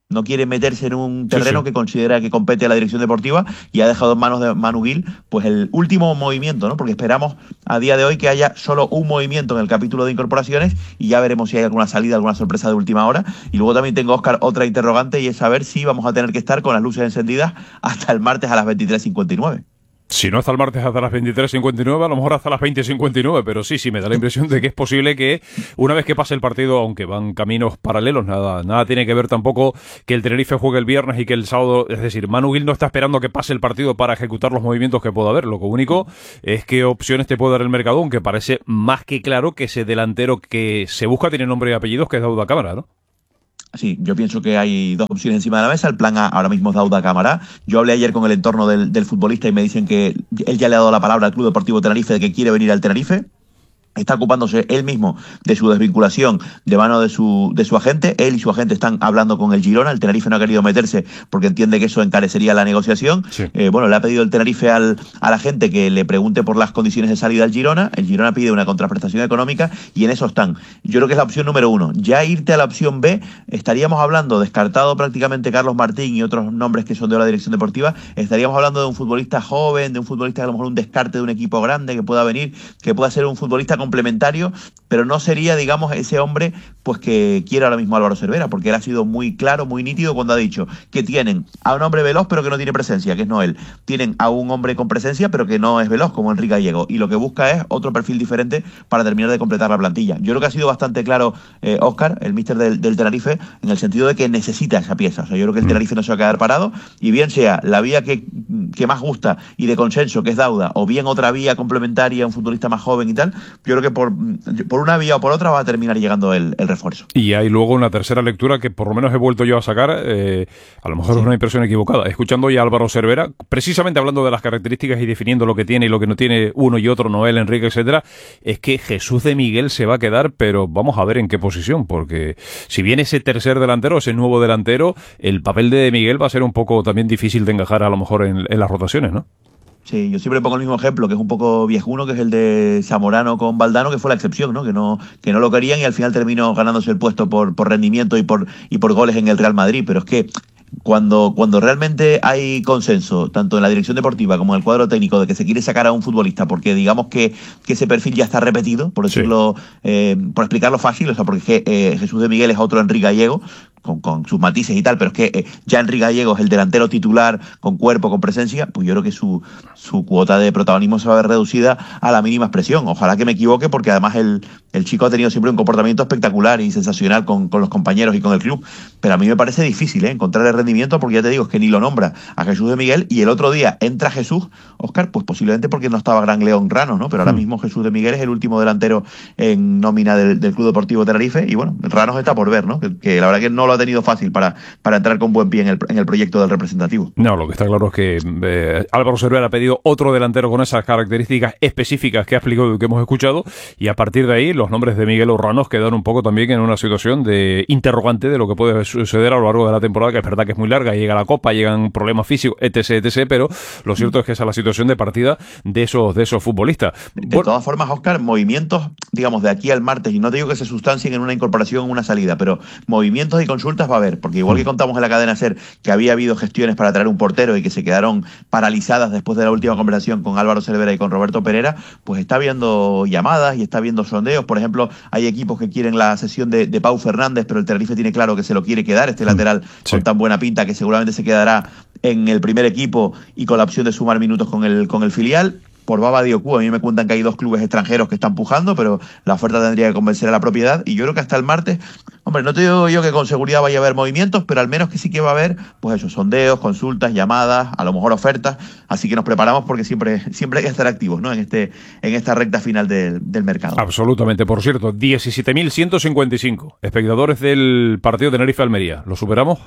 no quiere meterse en un terreno sí, sí. que considera que compete a la dirección deportiva y ha dejado en manos de Manu Gil pues el último movimiento, ¿no? Porque esperamos a día de hoy que haya solo un movimiento en el capítulo de incorporaciones y ya veremos si hay alguna salida, alguna sorpresa de última hora. Y luego también tengo, Óscar, otra interrogante, y es saber si vamos a tener que estar con las luces encendidas hasta el martes a las veintitrés cincuenta y nueve. Si no hasta el martes hasta las veintitrés cincuenta y nueve, a lo mejor hasta las veinte cincuenta y nueve, pero sí, sí, me da la impresión de que es posible que una vez que pase el partido, aunque van caminos paralelos, nada nada tiene que ver tampoco que el Tenerife juegue el viernes y que el sábado, es decir, Manu Gil no está esperando que pase el partido para ejecutar los movimientos que pueda haber, lo único es qué opciones te puede dar el mercado, aunque parece más que claro que ese delantero que se busca tiene nombre y apellidos, que es Dauda Cámara, ¿no? Sí, yo pienso que hay dos opciones encima de la mesa. El plan A ahora mismo es Dauda Cámara. Yo hablé ayer con el entorno del, del futbolista y me dicen que él ya le ha dado la palabra al Club Deportivo Tenerife de que quiere venir al Tenerife. Está ocupándose él mismo de su desvinculación de mano de su de su agente. Él y su agente están hablando con el Girona. El Tenerife no ha querido meterse porque entiende que eso encarecería la negociación. Sí. Eh, bueno, le ha pedido el Tenerife al, al agente que le pregunte por las condiciones de salida al Girona. El Girona pide una contraprestación económica y en eso están. Yo creo que es la opción número uno. Ya irte a la opción B, estaríamos hablando, descartado prácticamente Carlos Martín y otros nombres que son de la dirección deportiva, estaríamos hablando de un futbolista joven, de un futbolista que a lo mejor un descarte de un equipo grande que pueda venir, que pueda ser un futbolista complementario, pero no sería, digamos, ese hombre pues que quiere ahora mismo Álvaro Cervera, porque él ha sido muy claro, muy nítido cuando ha dicho que tienen a un hombre veloz pero que no tiene presencia, que es Noel. Tienen a un hombre con presencia pero que no es veloz, como Enrique Gallego, y lo que busca es otro perfil diferente para terminar de completar la plantilla. Yo creo que ha sido bastante claro, eh, Óscar, el míster del, del Tenerife, en el sentido de que necesita esa pieza. O sea, yo creo que el Tenerife no se va a quedar parado, y bien sea la vía que, que más gusta y de consenso, que es Dauda, o bien otra vía complementaria, un futbolista más joven y tal, yo creo que por por una vía o por otra va a terminar llegando el, el refuerzo. Y hay luego una tercera lectura que por lo menos he vuelto yo a sacar, eh, a lo mejor sí. es una impresión equivocada, escuchando ya a Álvaro Cervera, precisamente hablando de las características y definiendo lo que tiene y lo que no tiene uno y otro, Noel, Enrique, etcétera, es que Jesús de Miguel se va a quedar, pero vamos a ver en qué posición, porque si viene ese tercer delantero, ese nuevo delantero, el papel de Miguel va a ser un poco también difícil de encajar a lo mejor en, en las rotaciones, ¿no? Sí, yo siempre pongo el mismo ejemplo, que es un poco viejuno, que es el de Zamorano con Valdano, que fue la excepción, ¿no? Que no, que no lo querían y al final terminó ganándose el puesto por, por rendimiento y por, y por goles en el Real Madrid. Pero es que cuando, cuando realmente hay consenso, tanto en la dirección deportiva como en el cuadro técnico, de que se quiere sacar a un futbolista, porque digamos que, que ese perfil ya está repetido, por decirlo, sí. eh, por explicarlo fácil, o sea, porque eh, Jesús de Miguel es otro Enrique Gallego, Con, con sus matices y tal, pero es que eh, ya Enrique Gallego es el delantero titular, con cuerpo, con presencia, pues yo creo que su, su cuota de protagonismo se va a ver reducida a la mínima expresión. Ojalá que me equivoque, porque además el, el chico ha tenido siempre un comportamiento espectacular y sensacional con, con los compañeros y con el club, pero a mí me parece difícil ¿eh? encontrar el rendimiento, porque ya te digo, es que ni lo nombra a Jesús de Miguel, y el otro día entra Jesús, Óscar, pues posiblemente porque no estaba Gran León Rano, ¿no? Pero ahora mismo Jesús de Miguel es el último delantero en nómina del, del Club Deportivo Tenerife, y bueno, Rano está por ver, ¿no? Que, que la verdad que no lo ha tenido fácil para, para entrar con buen pie en el, en el proyecto del representativo. No, lo que está claro es que eh, Álvaro Cervera ha pedido otro delantero con esas características específicas que ha explicado y que hemos escuchado, y a partir de ahí los nombres de Miguel Urranos quedan un poco también en una situación de interrogante de lo que puede suceder a lo largo de la temporada, que es verdad que es muy larga, llega la Copa, llegan problemas físicos, etc, etc, pero lo cierto es que esa es la situación de partida de esos, de esos futbolistas. De bueno, todas formas, Óscar, movimientos, digamos, de aquí al martes, y no te digo que se sustancien en una incorporación o una salida, pero movimientos y consultas va a haber, porque igual que contamos en la cadena SER que había habido gestiones para traer un portero y que se quedaron paralizadas después de la última conversación con Álvaro Cervera y con Roberto Pereira, pues está habiendo llamadas y está habiendo sondeos. Por ejemplo, hay equipos que quieren la sesión de, de Pau Fernández, pero el Tenerife tiene claro que se lo quiere quedar, este lateral sí. con tan buena pinta, que seguramente se quedará en el primer equipo y con la opción de sumar minutos con el, con el filial. Por Baba Diocú, a mí me cuentan que hay dos clubes extranjeros que están pujando, pero la oferta tendría que convencer a la propiedad, y yo creo que hasta el martes, hombre, no te digo yo que con seguridad vaya a haber movimientos, pero al menos que sí que va a haber, pues eso, sondeos, consultas, llamadas, a lo mejor ofertas, así que nos preparamos porque siempre, siempre hay que estar activos, ¿no? En este, en esta recta final del, del mercado. Absolutamente. Por cierto, diecisiete mil ciento cincuenta y cinco espectadores del partido Tenerife-Almería. ¿Lo superamos?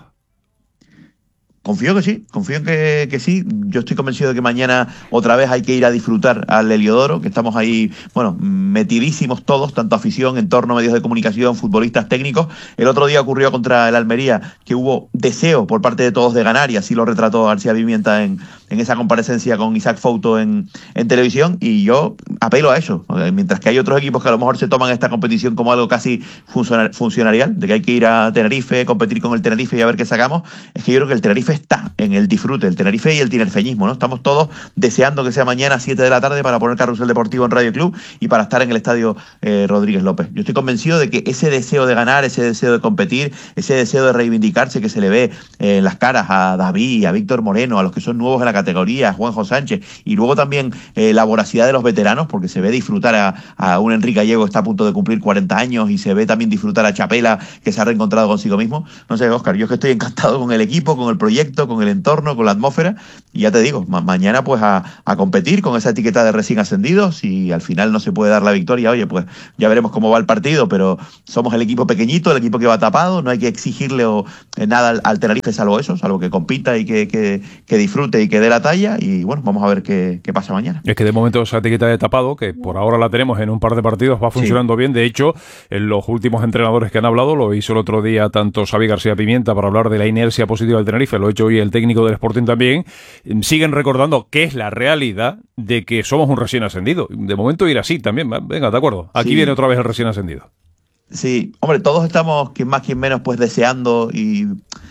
Confío que sí, confío en que, que sí. Yo estoy convencido de que mañana otra vez hay que ir a disfrutar al Heliodoro, que estamos ahí, bueno, metidísimos todos, tanto afición, entorno, medios de comunicación, futbolistas, técnicos. El otro día ocurrió contra el Almería que hubo deseo por parte de todos de ganar, y así lo retrató García Pimienta en, en esa comparecencia con Isaac Fouto en, en televisión, y yo apelo a eso. Mientras que hay otros equipos que a lo mejor se toman esta competición como algo casi funcionar, funcionarial, de que hay que ir a Tenerife, competir con el Tenerife y a ver qué sacamos, es que yo creo que el Tenerife está en el disfrute, el Tenerife y el tinerfeñismo, ¿no? Estamos todos deseando que sea mañana a siete de la tarde para poner Carrusel Deportivo en Radio Club y para estar en el estadio eh, Rodríguez López. Yo estoy convencido de que ese deseo de ganar, ese deseo de competir, ese deseo de reivindicarse que se le ve eh, en las caras a David, a Víctor Moreno, a los que son nuevos en la categoría, a Juanjo Sánchez, y luego también eh, la voracidad de los veteranos, porque se ve disfrutar a, a un Enrique Gallego que está a punto de cumplir cuarenta años, y se ve también disfrutar a Chapela, que se ha reencontrado consigo mismo. No sé, Óscar, yo es que estoy encantado con el equipo, con el proyecto, con el entorno, con la atmósfera, y ya te digo, ma- mañana pues a, a competir con esa etiqueta de recién ascendidos, y al final no se puede dar la victoria, oye, pues ya veremos cómo va el partido, pero somos el equipo pequeñito, el equipo que va tapado, no hay que exigirle o, eh, nada al, al Tenerife salvo eso, salvo que compita y que, que, que disfrute y que dé la talla, y bueno, vamos a ver qué, qué pasa mañana. Es que de momento esa etiqueta de tapado, que por ahora la tenemos en un par de partidos, va funcionando sí. bien. De hecho, en los últimos entrenadores que han hablado, lo hizo el otro día tanto Xavi García Pimienta para hablar de la inercia positiva del Tenerife, lo ha hecho hoy el técnico del Sporting también, siguen recordando que es la realidad de que somos un recién ascendido. De momento ir así también, venga, de acuerdo. Aquí sí. viene otra vez el recién ascendido. Sí, hombre, todos estamos, quien más, quien menos, pues deseando y...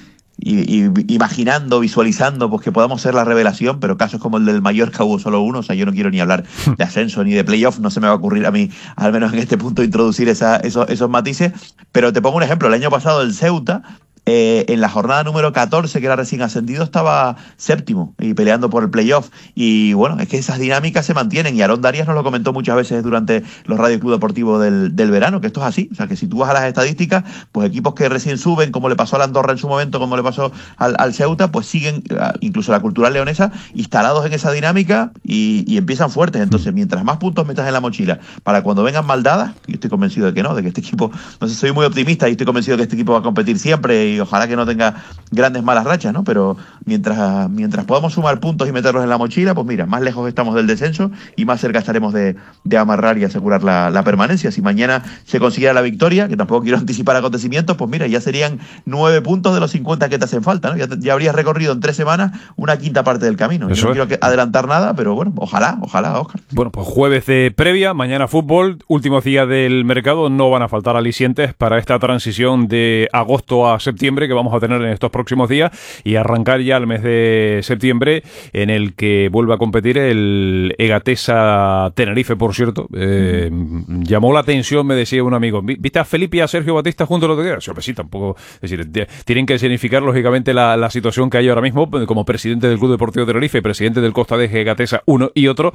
Y, y imaginando, visualizando pues que podamos ser la revelación, pero casos como el del Mallorca hubo solo uno. O sea, yo no quiero ni hablar de ascenso ni de playoff, no se me va a ocurrir a mí, al menos en este punto, introducir esa, esos, esos matices. Pero te pongo un ejemplo, el año pasado el Ceuta, eh, en la jornada número catorce, que era recién ascendido, estaba séptimo y peleando por el playoff. Y bueno, es que esas dinámicas se mantienen, y Aarón Darias nos lo comentó muchas veces durante los Radio Club Deportivo del, del verano, que esto es así. O sea, que si tú vas a las estadísticas, pues equipos que recién suben, como le pasó a la Andorra en su momento, como le pasó al, al Ceuta, pues siguen, incluso la Cultural Leonesa, instalados en esa dinámica y, y empiezan fuertes. Entonces, mientras más puntos metas en la mochila para cuando vengan maldadas, yo estoy convencido de que no, de que este equipo, no sé, soy muy optimista y estoy convencido de que este equipo va a competir siempre, y ojalá que no tenga grandes malas rachas, ¿no? Pero mientras, mientras podamos sumar puntos y meterlos en la mochila, pues mira, más lejos estamos del descenso y más cerca estaremos de, de amarrar y asegurar la, la permanencia. Si mañana se consiguiera la victoria, que tampoco quiero anticipar acontecimientos, pues mira, ya serían nueve puntos de los cincuenta que te hacen falta, ¿no? Ya, ya habrías recorrido en tres semanas una quinta parte del camino. Yo no quiero que adelantar nada, pero bueno, ojalá, ojalá, Óscar. Bueno, pues jueves de previa, mañana fútbol, últimos días del mercado, no van a faltar alicientes para esta transición de agosto a septiembre que vamos a tener en estos próximos días, y arrancar ya el mes de septiembre, en el que vuelve a competir el Egatesa Tenerife, por cierto. Eh, uh-huh. Llamó la atención, me decía un amigo, ¿viste a Felipe y a Sergio Batista juntos el otro día? Sí, pues sí, tampoco, es decir, tienen que significar lógicamente la, la situación que hay ahora mismo como presidente del Club Deportivo Tenerife, presidente del Costa de Egatesa, uno y otro,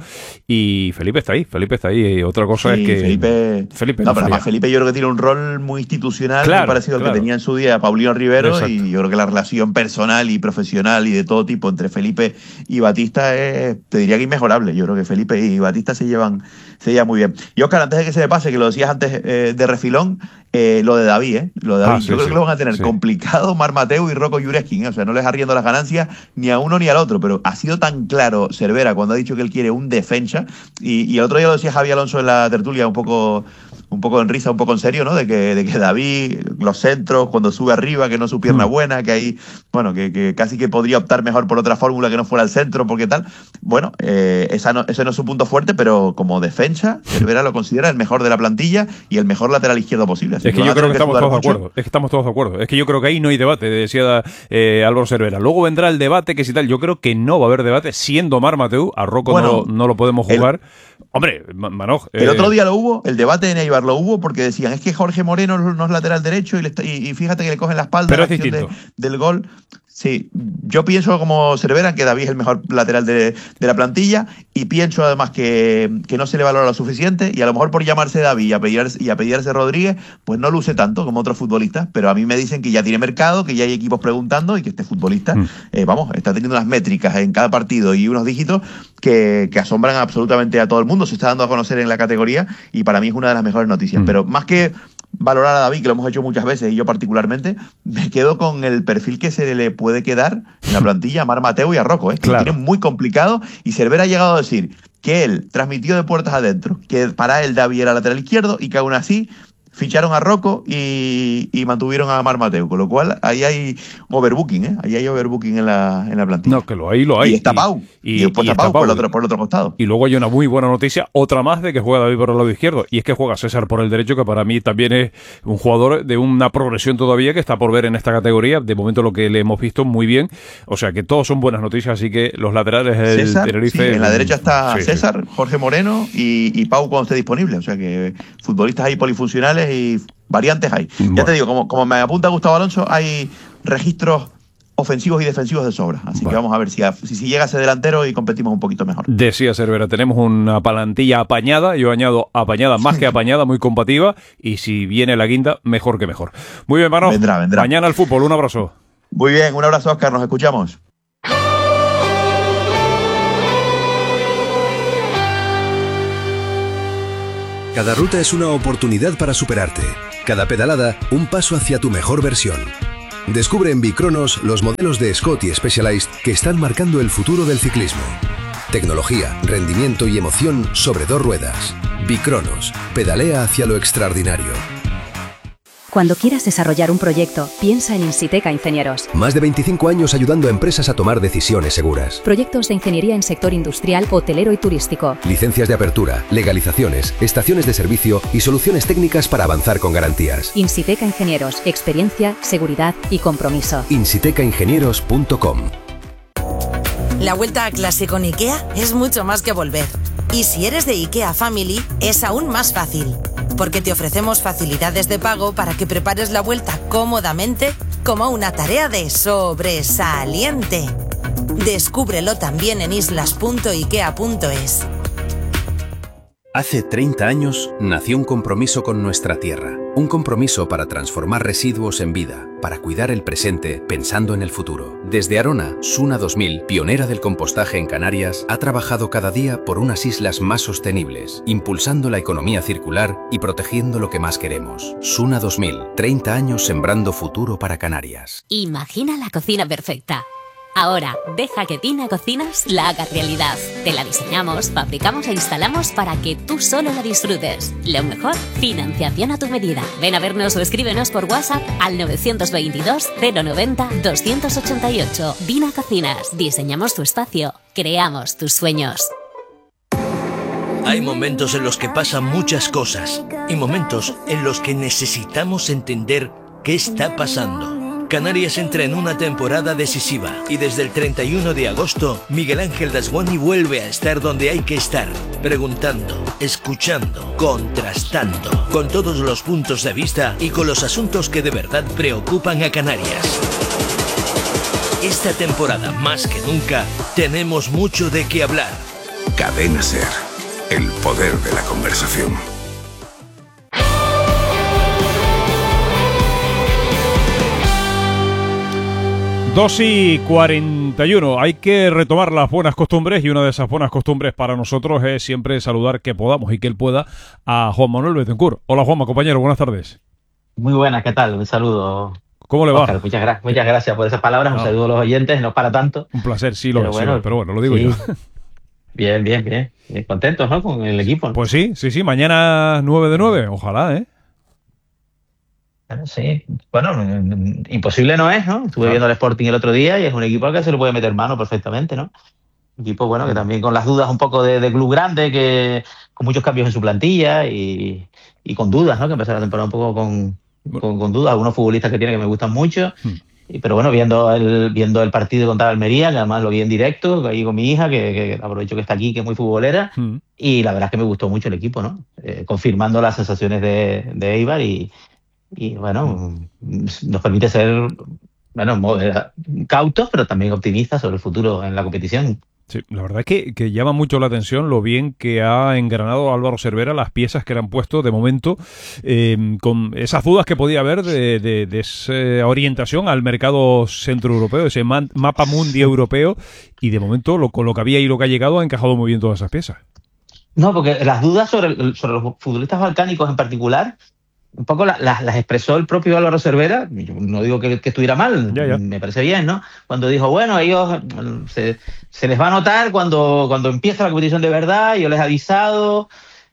y Felipe está ahí, Felipe está ahí. Y otra cosa sí, es que Felipe, Felipe no, no pero además Felipe yo creo que tiene un rol muy institucional, claro, muy parecido claro. al que tenía en su día Paulino Rivero. Exacto. Y yo creo que la relación personal y profesional y de todo tipo entre Felipe y Batista es, te diría que inmejorable. Yo creo que Felipe y Batista se llevan, se llevan muy bien. Y Óscar, antes de que se me pase, que lo decías antes eh, de refilón, eh, lo de David, ¿eh? Lo de David. Ah, sí, yo creo sí, que lo van a tener sí. complicado Mar Mateu y Rocco Jureskin, ¿eh? O sea, no les arriendo las ganancias ni a uno ni al otro, pero ha sido tan claro Cervera cuando ha dicho que él quiere un defensa, y, y el otro día lo decía Javi Alonso en la tertulia, un poco un poco en risa, un poco en serio, ¿no? De que, de que David, los centros, cuando sube arriba, que no es su pierna buena, que ahí, bueno, que, que casi que podría optar mejor por otra fórmula que no fuera el centro, porque tal. Bueno, eh, esa no, ese no es su punto fuerte, pero como defensa, Cervera lo considera el mejor de la plantilla y el mejor lateral izquierdo posible. Así es que, que yo creo que estamos todos mucho. de acuerdo. Es que estamos todos de acuerdo. Es que yo creo que ahí no hay debate, decía eh, Álvaro Cervera. Luego vendrá el debate, que si tal, yo creo que no va a haber debate, siendo Mar Mateu, a Rocco bueno, no, no lo podemos jugar. El, Hombre, Manoj. El eh, otro día lo hubo, el debate de Neibar lo hubo, porque decían, es que Jorge Moreno no es lateral derecho y, le está, y, y fíjate que le cogen la espalda pero la es distinto. De, del gol. Sí, yo pienso como Cervera que David es el mejor lateral de, de la plantilla, y pienso además que, que no se le valora lo suficiente, y a lo mejor por llamarse David y apellidarse, y apellidarse Rodríguez, pues no luce tanto como otros futbolistas, pero a mí me dicen que ya tiene mercado, que ya hay equipos preguntando, y que este futbolista, mm. eh, vamos, está teniendo unas métricas en cada partido y unos dígitos que, que asombran absolutamente a todo el mundo, se está dando a conocer en la categoría, y para mí es una de las mejores noticias, mm. pero más que valorar a David, que lo hemos hecho muchas veces, y yo particularmente, me quedo con el perfil que se le puede quedar en la plantilla a Mar Mateu y a Rocco, ¿eh? Claro. Que tienen muy complicado, y Cervera ha llegado a decir que él transmitió de puertas adentro que para él David era lateral izquierdo, y que aún así ficharon a Rocco y, y mantuvieron a Mar Mateu, con lo cual ahí hay overbooking, ¿eh? Ahí hay overbooking en la, en la plantilla. No, que lo hay, lo hay. Y está Pau. Y, y después está Pau por el, otro, por el otro costado. Y luego hay una muy buena noticia, otra más de que juega David por el lado izquierdo, y es que juega César por el derecho, que para mí también es un jugador de una progresión todavía que está por ver en esta categoría. De momento lo que le hemos visto muy bien, o sea que todos son buenas noticias, así que los laterales del César, Tenerife... Sí, en la derecha está sí, César, sí. Jorge Moreno y, y Pau cuando esté disponible, o sea que futbolistas ahí polifuncionales y variantes hay. Bueno. Ya te digo, como, como me apunta Gustavo Alonso, hay registros ofensivos y defensivos de sobra, así bueno. que vamos a ver si, si, si llega ese delantero y competimos un poquito mejor. Decía Cervera, tenemos una plantilla apañada, yo añado apañada más que apañada, muy combativa, y si viene la guinda, mejor que mejor. Muy bien, Mano. Vendrá, vendrá. Mañana el fútbol, un abrazo. Muy bien, un abrazo, Óscar, nos escuchamos. Cada ruta es una oportunidad para superarte. Cada pedalada, un paso hacia tu mejor versión. Descubre en Bicronos los modelos de Scott y Specialized que están marcando el futuro del ciclismo. Tecnología, rendimiento y emoción sobre dos ruedas. Bicronos. Pedalea hacia lo extraordinario. Cuando quieras desarrollar un proyecto, piensa en Insiteca Ingenieros. Más de veinticinco años ayudando a empresas a tomar decisiones seguras. Proyectos de ingeniería en sector industrial, hotelero y turístico. Licencias de apertura, legalizaciones, estaciones de servicio y soluciones técnicas para avanzar con garantías. Insiteca Ingenieros. Experiencia, seguridad y compromiso. insiteca ingenieros punto com. La vuelta a clase con IKEA es mucho más que volver. Y si eres de IKEA Family, es aún más fácil. Porque te ofrecemos facilidades de pago para que prepares la vuelta cómodamente como una tarea de sobresaliente. Descúbrelo también en islas punto ikea punto es. Hace treinta años nació un compromiso con nuestra tierra. Un compromiso para transformar residuos en vida, para cuidar el presente pensando en el futuro. Desde Arona, Suna dos mil, pionera del compostaje en Canarias, ha trabajado cada día por unas islas más sostenibles, impulsando la economía circular y protegiendo lo que más queremos. Suna dos mil, treinta años sembrando futuro para Canarias. Imagina la cocina perfecta. Ahora, deja que Tina Cocinas la haga realidad. Te la diseñamos, fabricamos e instalamos para que tú solo la disfrutes. Lo mejor, financiación a tu medida. Ven a vernos o escríbenos por WhatsApp al nueve dos dos, cero noventa, doscientos ochenta y ocho. Tina Cocinas, diseñamos tu espacio, creamos tus sueños. Hay momentos en los que pasan muchas cosas y momentos en los que necesitamos entender qué está pasando. Canarias entra en una temporada decisiva y desde el treinta y uno de agosto Miguel Ángel Dasguani vuelve a estar donde hay que estar, preguntando, escuchando, contrastando, con todos los puntos de vista y con los asuntos que de verdad preocupan a Canarias. Esta temporada, más que nunca, tenemos mucho de qué hablar. Cadena Ser, el poder de la conversación. dos y cuarenta y uno. Hay que retomar las buenas costumbres y una de esas buenas costumbres para nosotros es siempre saludar que podamos y que él pueda a Juan Manuel Betancur. Hola Juanma, compañero, buenas tardes. Muy buenas, ¿qué tal? Un saludo. ¿Cómo le va? Oscar, muchas, gra muchas gracias por esas palabras, no. Un saludo a los oyentes, no para tanto. Un placer, sí lo pero es, bueno, sí, pero bueno, lo digo sí. yo. Bien, bien, bien, bien. Contentos, ¿no? Con el equipo, ¿no? Pues sí, sí, sí, mañana nueve de nueve, ojalá, ¿eh? Bueno, sí, bueno, imposible no es, ¿no? Estuve claro. viendo el Sporting el otro día y es un equipo al que se le puede meter mano perfectamente, ¿no? Un equipo, bueno, que también con las dudas un poco de, de club grande, que con muchos cambios en su plantilla y, y con dudas, ¿no? Que empezó la temporada un poco con, con, con dudas, algunos futbolistas que tiene que me gustan mucho, hmm. y, pero bueno, viendo el, viendo el partido contra Almería, que además lo vi en directo, ahí con mi hija, que, que aprovecho que está aquí, que es muy futbolera, hmm. y la verdad es que me gustó mucho el equipo, ¿no? Eh, confirmando las sensaciones de, de Eibar y Y bueno, nos permite ser, bueno, cautos, pero también optimistas sobre el futuro en la competición. Sí, la verdad es que, que llama mucho la atención lo bien que ha engranado Álvaro Cervera las piezas que le han puesto de momento, eh, con esas dudas que podía haber de, de, de esa orientación al mercado centroeuropeo, ese man, mapa mundi europeo, y de momento lo, con lo que había y lo que ha llegado ha encajado muy bien todas esas piezas. No, porque las dudas sobre, sobre los futbolistas balcánicos en particular, un poco la, la, las expresó el propio Álvaro Cervera. Yo no digo que, que estuviera mal, ya, ya. Me parece bien, ¿no? Cuando dijo, bueno, ellos se, se les va a notar cuando, cuando empieza la competición de verdad, yo les he avisado,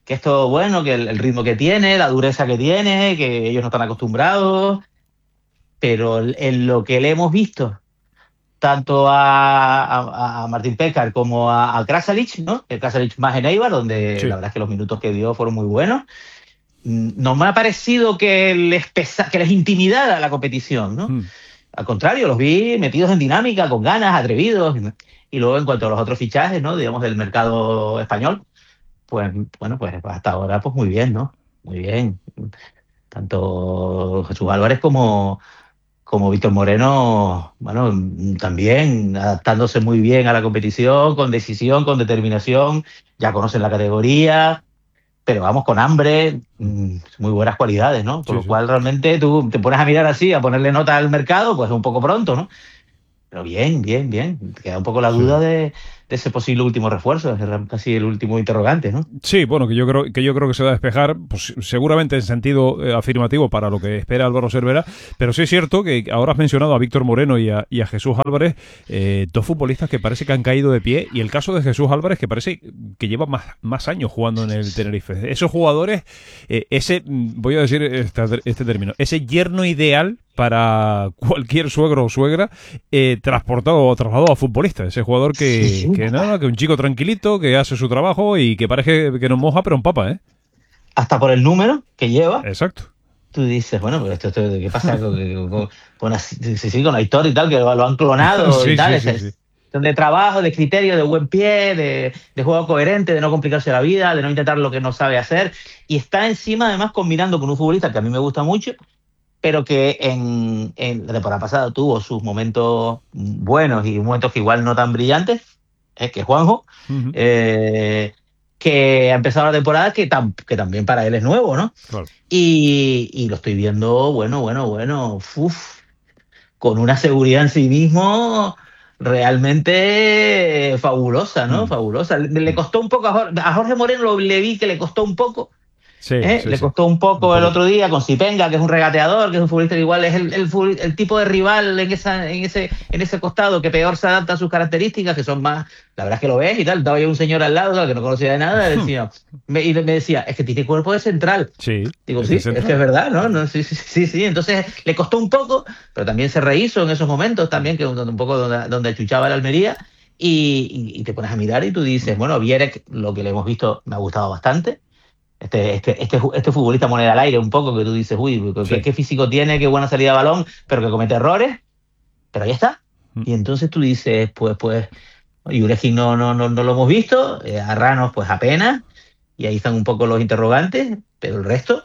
que esto, bueno, que el, el ritmo que tiene, la dureza que tiene, que ellos no están acostumbrados, pero en lo que le hemos visto, tanto a, a, a Martín Pécar como a, a Krasalic, ¿no? El Krasalic más en Eibar, donde sí. La verdad es que los minutos que dio fueron muy buenos. No me ha parecido que les, pesa, que les intimidara la competición, ¿no? Mm. Al contrario, los vi metidos en dinámica, con ganas, atrevidos. Y luego, en cuanto a los otros fichajes, ¿no? Digamos, del mercado español, pues, bueno, pues hasta ahora, pues muy bien, ¿no? Muy bien. Tanto Jesús Álvarez como, como Víctor Moreno, bueno, también adaptándose muy bien a la competición, con decisión, con determinación, ya conocen la categoría, pero vamos, con hambre, muy buenas cualidades, ¿no? Por sí, lo sí. cual realmente tú te pones a mirar así, a ponerle nota al mercado, pues es un poco pronto, ¿no? Pero bien, bien, bien. Queda un poco la duda sí. de, de ese posible último refuerzo, es casi el último interrogante, ¿no? Sí, bueno, que yo creo que yo creo que se va a despejar, pues seguramente en sentido eh, afirmativo para lo que espera Álvaro Cervera, pero sí es cierto que ahora has mencionado a Víctor Moreno y a, y a Jesús Álvarez, eh, dos futbolistas que parece que han caído de pie, y el caso de Jesús Álvarez que parece que lleva más, más años jugando en el Tenerife. Esos jugadores, eh, ese, voy a decir este, este término, ese yerno ideal para cualquier suegro o suegra, eh, transportado o trasladado a futbolista. Ese jugador que, sí, sí. que nada, que un chico tranquilito, que hace su trabajo y que parece que no moja, pero empapa, ¿eh? Hasta por el número que lleva. Exacto. Tú dices, bueno, pero esto, esto ¿qué pasa con, con, con, sí, sí, con Aitor y tal, que lo han clonado sí, y tal? Sí, sí, es, sí. De trabajo, de criterio, de buen pie, de, de juego coherente, de no complicarse la vida, de no intentar lo que no sabe hacer. Y está encima, además, combinando con un futbolista que a mí me gusta mucho, pero que en, en la temporada pasada tuvo sus momentos buenos y momentos que igual no tan brillantes, eh, que es Juanjo, uh-huh. eh, que ha empezado la temporada que, tam, que también para él es nuevo, ¿no? Claro. Y, y lo estoy viendo, bueno, bueno, bueno, uf, con una seguridad en sí mismo realmente fabulosa, ¿no? Uh-huh. Fabulosa. Le, le costó un poco a Jorge, a Jorge Moreno, lo, le vi que le costó un poco. Sí, ¿Eh? sí, le costó un poco un el otro día con Sipenga, que es un regateador, que es un futbolista que igual es el, el, el tipo de rival en esa en ese en ese costado que peor se adapta a sus características, que son más, la verdad es que lo ves y tal. Estaba yo un señor al lado que no conocía de nada, decía, me, y me decía, es que tiene cuerpo de central. Sí. Digo, sí, central. Es que es verdad, ¿no? no sí, sí, sí, sí. Entonces le costó un poco, pero también se rehizo en esos momentos también, que un poco donde, donde achuchaba la Almería, y, y, y te pones a mirar y tú dices, bueno, Vierek, lo que le hemos visto me ha gustado bastante. Este, este, este, este futbolista moneda al aire un poco, que tú dices, uy, ¿qué, sí. qué físico tiene, qué buena salida de balón, pero que comete errores, pero ahí está. Mm. Y entonces tú dices, pues, pues, Jurejin no, no, no, no lo hemos visto, eh, a Ranos pues apenas, y ahí están un poco los interrogantes, pero el resto,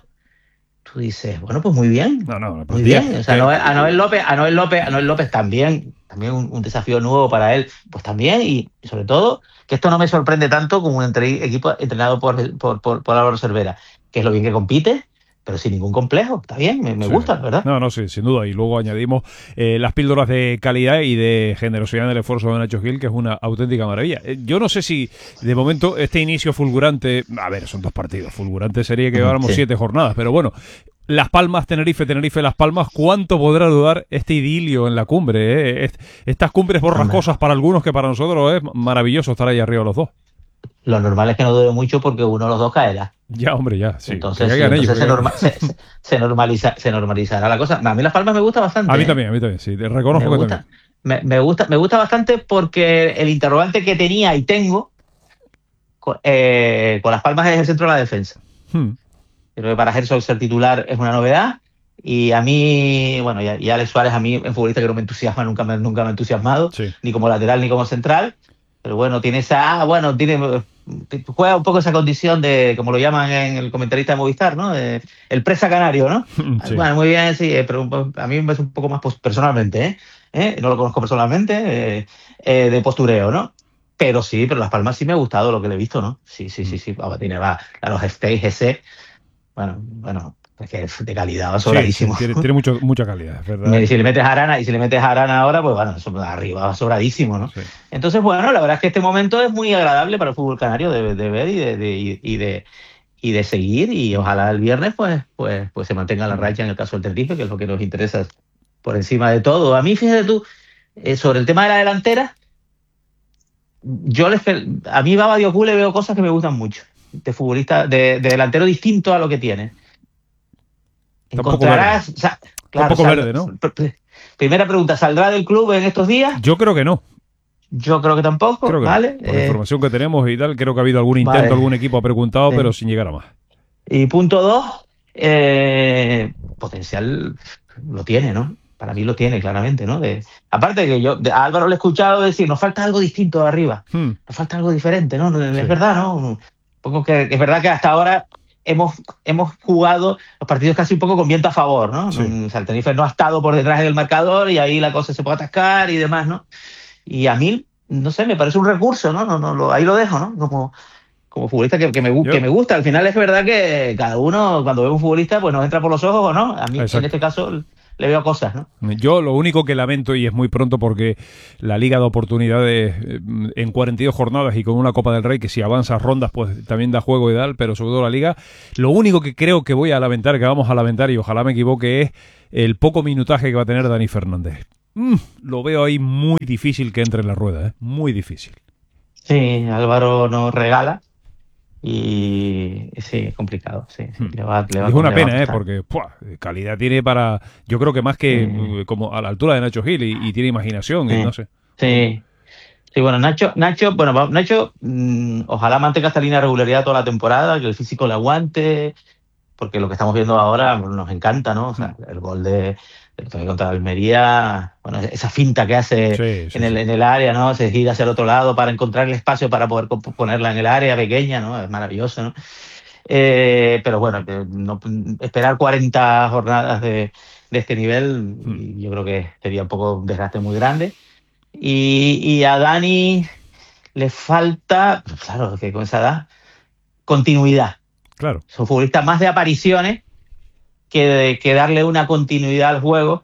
tú dices, bueno, pues muy bien, no, no, muy bien. O sea, a Noel, a Noel López, a Noel López, a Noel López también, también un, un desafío nuevo para él, pues también, y sobre todo, que esto no me sorprende tanto como un entre, equipo entrenado por, por, por, por Álvaro Cervera, que es lo bien que compite, pero sin ningún complejo. Está bien, me, me sí. gusta, ¿verdad? No, no, sí, sin duda. Y luego añadimos eh, las píldoras de calidad y de generosidad en el esfuerzo de Nacho Gil, que es una auténtica maravilla. Eh, yo no sé si, de momento, este inicio fulgurante... A ver, son dos partidos. Fulgurante sería que lleváramos sí. siete jornadas, pero bueno... Las Palmas, Tenerife, Tenerife, Las Palmas, ¿cuánto podrá durar este idilio en la cumbre? Eh? Estas cumbres borrascosas para algunos, que para nosotros es maravilloso estar ahí arriba los dos. Lo normal es que no dure mucho porque uno de los dos caerá. Ya, hombre, ya. Sí. Entonces, sí, entonces ellos, se, norma, se, se, normaliza, se normalizará la cosa. A mí Las Palmas me gusta bastante. A mí también, a mí también, sí. Te reconozco me que gusta, también. Me, me, gusta, me gusta bastante porque el interrogante que tenía y tengo con, eh, con Las Palmas es el centro de la defensa. Hmm. Creo que para Herzog ser titular es una novedad. Y a mí, bueno, y, y Alex Suárez a mí es un futbolista que no me entusiasma, nunca me, nunca me ha entusiasmado, sí. ni como lateral ni como central, pero bueno, tiene esa, bueno, tiene juega un poco esa condición de, como lo llaman en el comentarista de Movistar, ¿no? De, el presa canario, ¿no? Sí. Bueno, muy bien, sí, pero a mí me parece un poco más personalmente, ¿eh? ¿Eh? No lo conozco personalmente, eh, eh, de postureo, ¿no? Pero sí, pero Las Palmas sí me ha gustado lo que le he visto, ¿no? Sí, sí, sí, sí, va, tiene, va, a los stage ese, bueno, bueno... Es que es de calidad, va sobradísimo. Sí, sí, tiene tiene mucho, mucha calidad, ¿verdad? Y si le metes a Arana, y si le metes a Arana ahora, pues bueno, eso arriba va sobradísimo, ¿no? Sí. Entonces, bueno, la verdad es que este momento es muy agradable para el fútbol canario de, de ver y de, de, y, de, y de seguir, y ojalá el viernes pues, pues, pues se mantenga la racha en el caso del Tenerife, que es lo que nos interesa por encima de todo. A mí, fíjate tú, eh, sobre el tema de la delantera, yo les, a mí Baba Diocú le veo cosas que me gustan mucho. de futbolista, de, de delantero distinto a lo que tiene. Encontrarás, o sea, claro, un poco sal, verde, ¿no? Primera pregunta, ¿saldrá del club en estos días? Yo creo que no. Yo creo que tampoco, creo que ¿vale? No. Por la eh, información que tenemos y tal, creo que ha habido algún intento, vale. algún equipo ha preguntado, Sí. pero sin llegar a más. Y punto dos, eh, potencial lo tiene, ¿no? Para mí lo tiene, claramente, ¿no? De, aparte de que yo de, a Álvaro le he escuchado decir, nos falta algo distinto de arriba, hmm. nos falta algo diferente, ¿no? Es Sí. verdad, ¿no? Un poco que, es verdad que hasta ahora hemos, hemos jugado los partidos casi un poco con viento a favor, ¿no? Sí. O sea, el Tenerife no ha estado por detrás del marcador y ahí la cosa se puede atascar y demás, ¿no? Y a mí, no sé, me parece un recurso, ¿no? no, no lo, ahí lo dejo, ¿no? Como, como futbolista que, que, me, que me gusta. Al final es verdad que cada uno, cuando ve un futbolista, pues nos entra por los ojos o no. A mí, Exacto. en este caso, le veo cosas, ¿no? Yo lo único que lamento, y es muy pronto porque la Liga de Oportunidades eh, en cuarenta y dos jornadas y con una Copa del Rey que si avanzas rondas pues también da juego y tal, pero sobre todo la Liga, lo único que creo que voy a lamentar, que vamos a lamentar y ojalá me equivoque, es el poco minutaje que va a tener Dani Fernández. Mm, lo veo ahí muy difícil que entre en la rueda, ¿eh? Muy difícil. Sí, Álvaro nos regala y sí, es complicado. Sí, sí, Hmm. le va, le va, Es una le va a pena, ¿eh? costar. Porque ¡pua! Calidad tiene para, yo creo que más que Mm. eh, como a la altura de Nacho Gil y, y tiene imaginación, y Sí. no sé. Sí. Sí, bueno, Nacho, Nacho, bueno, va- Nacho, mmm, ojalá mantenga esta línea de regularidad toda la temporada, que el físico le aguante, porque lo que estamos viendo ahora nos encanta, ¿no? O sea, el gol de, de contra Almería, bueno, esa finta que hace Sí, sí, en, el, en el área, ¿no? Se gira hacia el otro lado para encontrar el espacio para poder comp- ponerla en el área pequeña, ¿no? Es maravilloso, ¿no? Eh, pero bueno, que no, esperar cuarenta jornadas de, de este nivel, y yo creo que sería un poco un desgaste muy grande. Y, y a Dani le falta, claro, que con esa edad, continuidad. Claro. Son futbolistas más de apariciones que, de, que darle una continuidad al juego,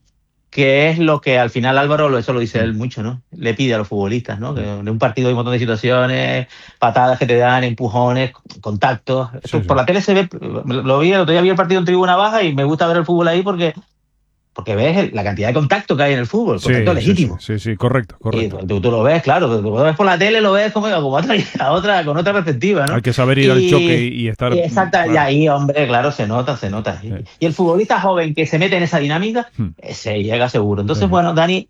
que es lo que al final Álvaro, lo- eso lo dice él mucho, ¿no? Le pide a los futbolistas, ¿no? Que de un partido hay un montón de situaciones, patadas que te dan, empujones, contactos. Eso, Sí, sí. por la tele se ve, lo vi, el otro día vi el partido en tribuna baja y me gusta ver el fútbol ahí porque, porque ves el- la cantidad de contacto que hay en el fútbol, Sí, contacto sí, legítimo. sí, sí, sí, correcto, Y correcto. tú, tú lo ves, claro, tú lo ves por la tele, lo ves como, como otra, a otra, con otra perspectiva, ¿no? Hay que saber ir al choque y, y estar... y exacta, claro. y ahí, hombre, claro, se nota, se nota. Y, y el futbolista joven que se mete en esa dinámica, Hmm. se llega seguro. Entonces, Sí. bueno, Dani,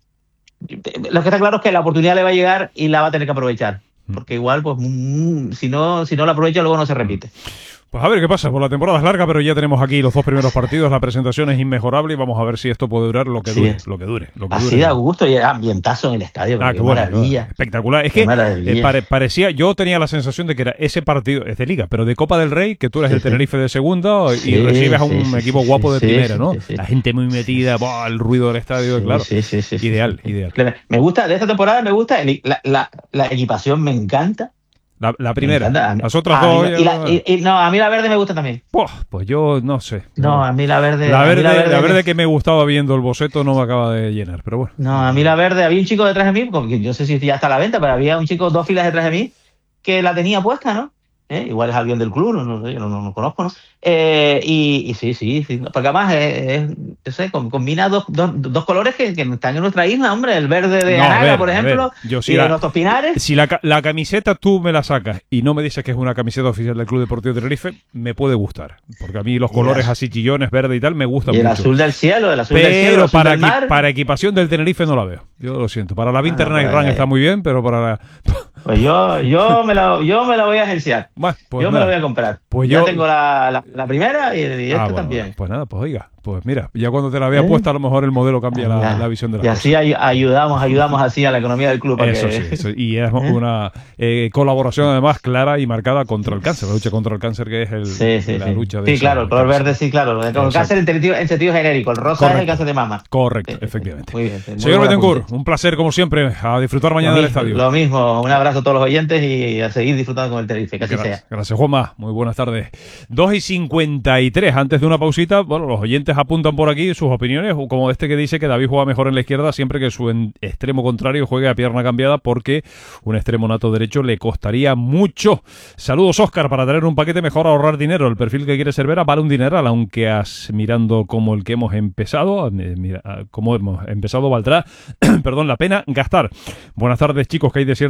lo que está claro es que la oportunidad le va a llegar y la va a tener que aprovechar. Porque igual, pues, mm, si no, si no la aprovecha, luego no se repite. Pues a ver qué pasa, por la temporada es larga, pero ya tenemos aquí los dos primeros partidos, la presentación es inmejorable y vamos a ver si esto puede durar lo que Sí. dure, lo que dure. Lo que Así dure. da gusto y ambientazo en el estadio. Ah, qué qué bueno, maravilla. qué espectacular. Es Qué que maravilla. eh, pare- parecía, yo tenía la sensación de que era ese partido, es de Liga, pero de Copa del Rey, que tú eres Sí, el sí. Tenerife de segunda y Sí, recibes a un sí, sí, equipo sí, guapo de sí, primera, sí, ¿no? sí, sí. La gente muy metida, ¡buah! El ruido del estadio, Sí, claro. sí, sí, sí, sí, ideal, sí. ideal. Me gusta, de esta temporada me gusta, el- la, la, la equipación me encanta. La, la Me primera, encanta. A mí- las otras a mí dos... no- y ya- la- y- y no, a mí la verde me gusta también. Buah, pues yo no sé. No, a mí la verde. La a mí verde, la verde, la verde que me gustaba viendo el boceto no me acaba de llenar, pero bueno. No, a mí la verde. Había un chico detrás de mí, porque yo no sé si ya está a la venta, pero había un chico dos filas detrás de mí que la tenía puesta, ¿no? ¿Eh? Igual es alguien del club, no, no sé, yo no, no, no conozco, ¿no? Eh, y, y sí, sí, sí, porque además es, es- yo sé, com- combina dos, dos, dos colores que, que están en nuestra isla, hombre, el verde de No, a Anaga, ver, por a ejemplo, ver, yo sí y la- de nuestros pinares. Si la, ca- la camiseta tú me la sacas y no me dices que es una camiseta oficial del Club Deportivo Tenerife, me puede gustar. Porque a mí los Y colores el- así chillones, verde y tal, me gustan Y el mucho. azul del cielo, el azul del cielo, el Pero azul para, del equi- mar. para equipación del Tenerife no la veo. Yo lo siento. Para la Winter Ah, Night pues, Run está muy bien, pero para la... Pues yo, yo, me la, yo me la voy a agenciar. Bueno, pues yo me nada. la voy a comprar. Pues ya yo- tengo la, la, la primera y, y esta Ah, bueno, también. bueno, pues nada, pues oiga. Pues mira, ya cuando te la vea ¿Eh? puesta a lo mejor el modelo cambia la, Ya. la visión de la Y cosa. así ay- ayudamos, ayudamos así a la economía del club. Para Eso que... sí, eso- y es una eh, colaboración además clara y marcada contra el cáncer, la lucha contra el cáncer que es el, Sí, sí, la sí. lucha de Sí, esa- claro, el color cáncer. verde, sí, claro. El Exacto. cáncer en sentido, en sentido genérico. El rosa es Correcto. el cáncer de mama. Correcto, Sí, sí, sí. efectivamente. Muy bien. muy Señor buen Betancourt, apunte. un placer como siempre, a disfrutar mañana Lo del mismo, estadio. Lo mismo, un abrazo a todos los oyentes y a seguir disfrutando con el Tenerife, que así Gracias, sea. gracias, Juanma. Muy buenas tardes. dos y cincuenta y tres. Antes de una pausita, bueno, los oyentes apuntan por aquí sus opiniones, como este que dice que David juega mejor en la izquierda siempre que su en- extremo contrario juegue a pierna cambiada, porque un extremo nato derecho le costaría mucho. Saludos, Óscar. Para tener un paquete mejor ahorrar dinero. El perfil que quiere Cervera vale un dineral, aunque as, mirando como el que hemos empezado, eh, mira, como hemos empezado, valdrá, perdón, la pena gastar. Buenas tardes, chicos, que hay desierto del interés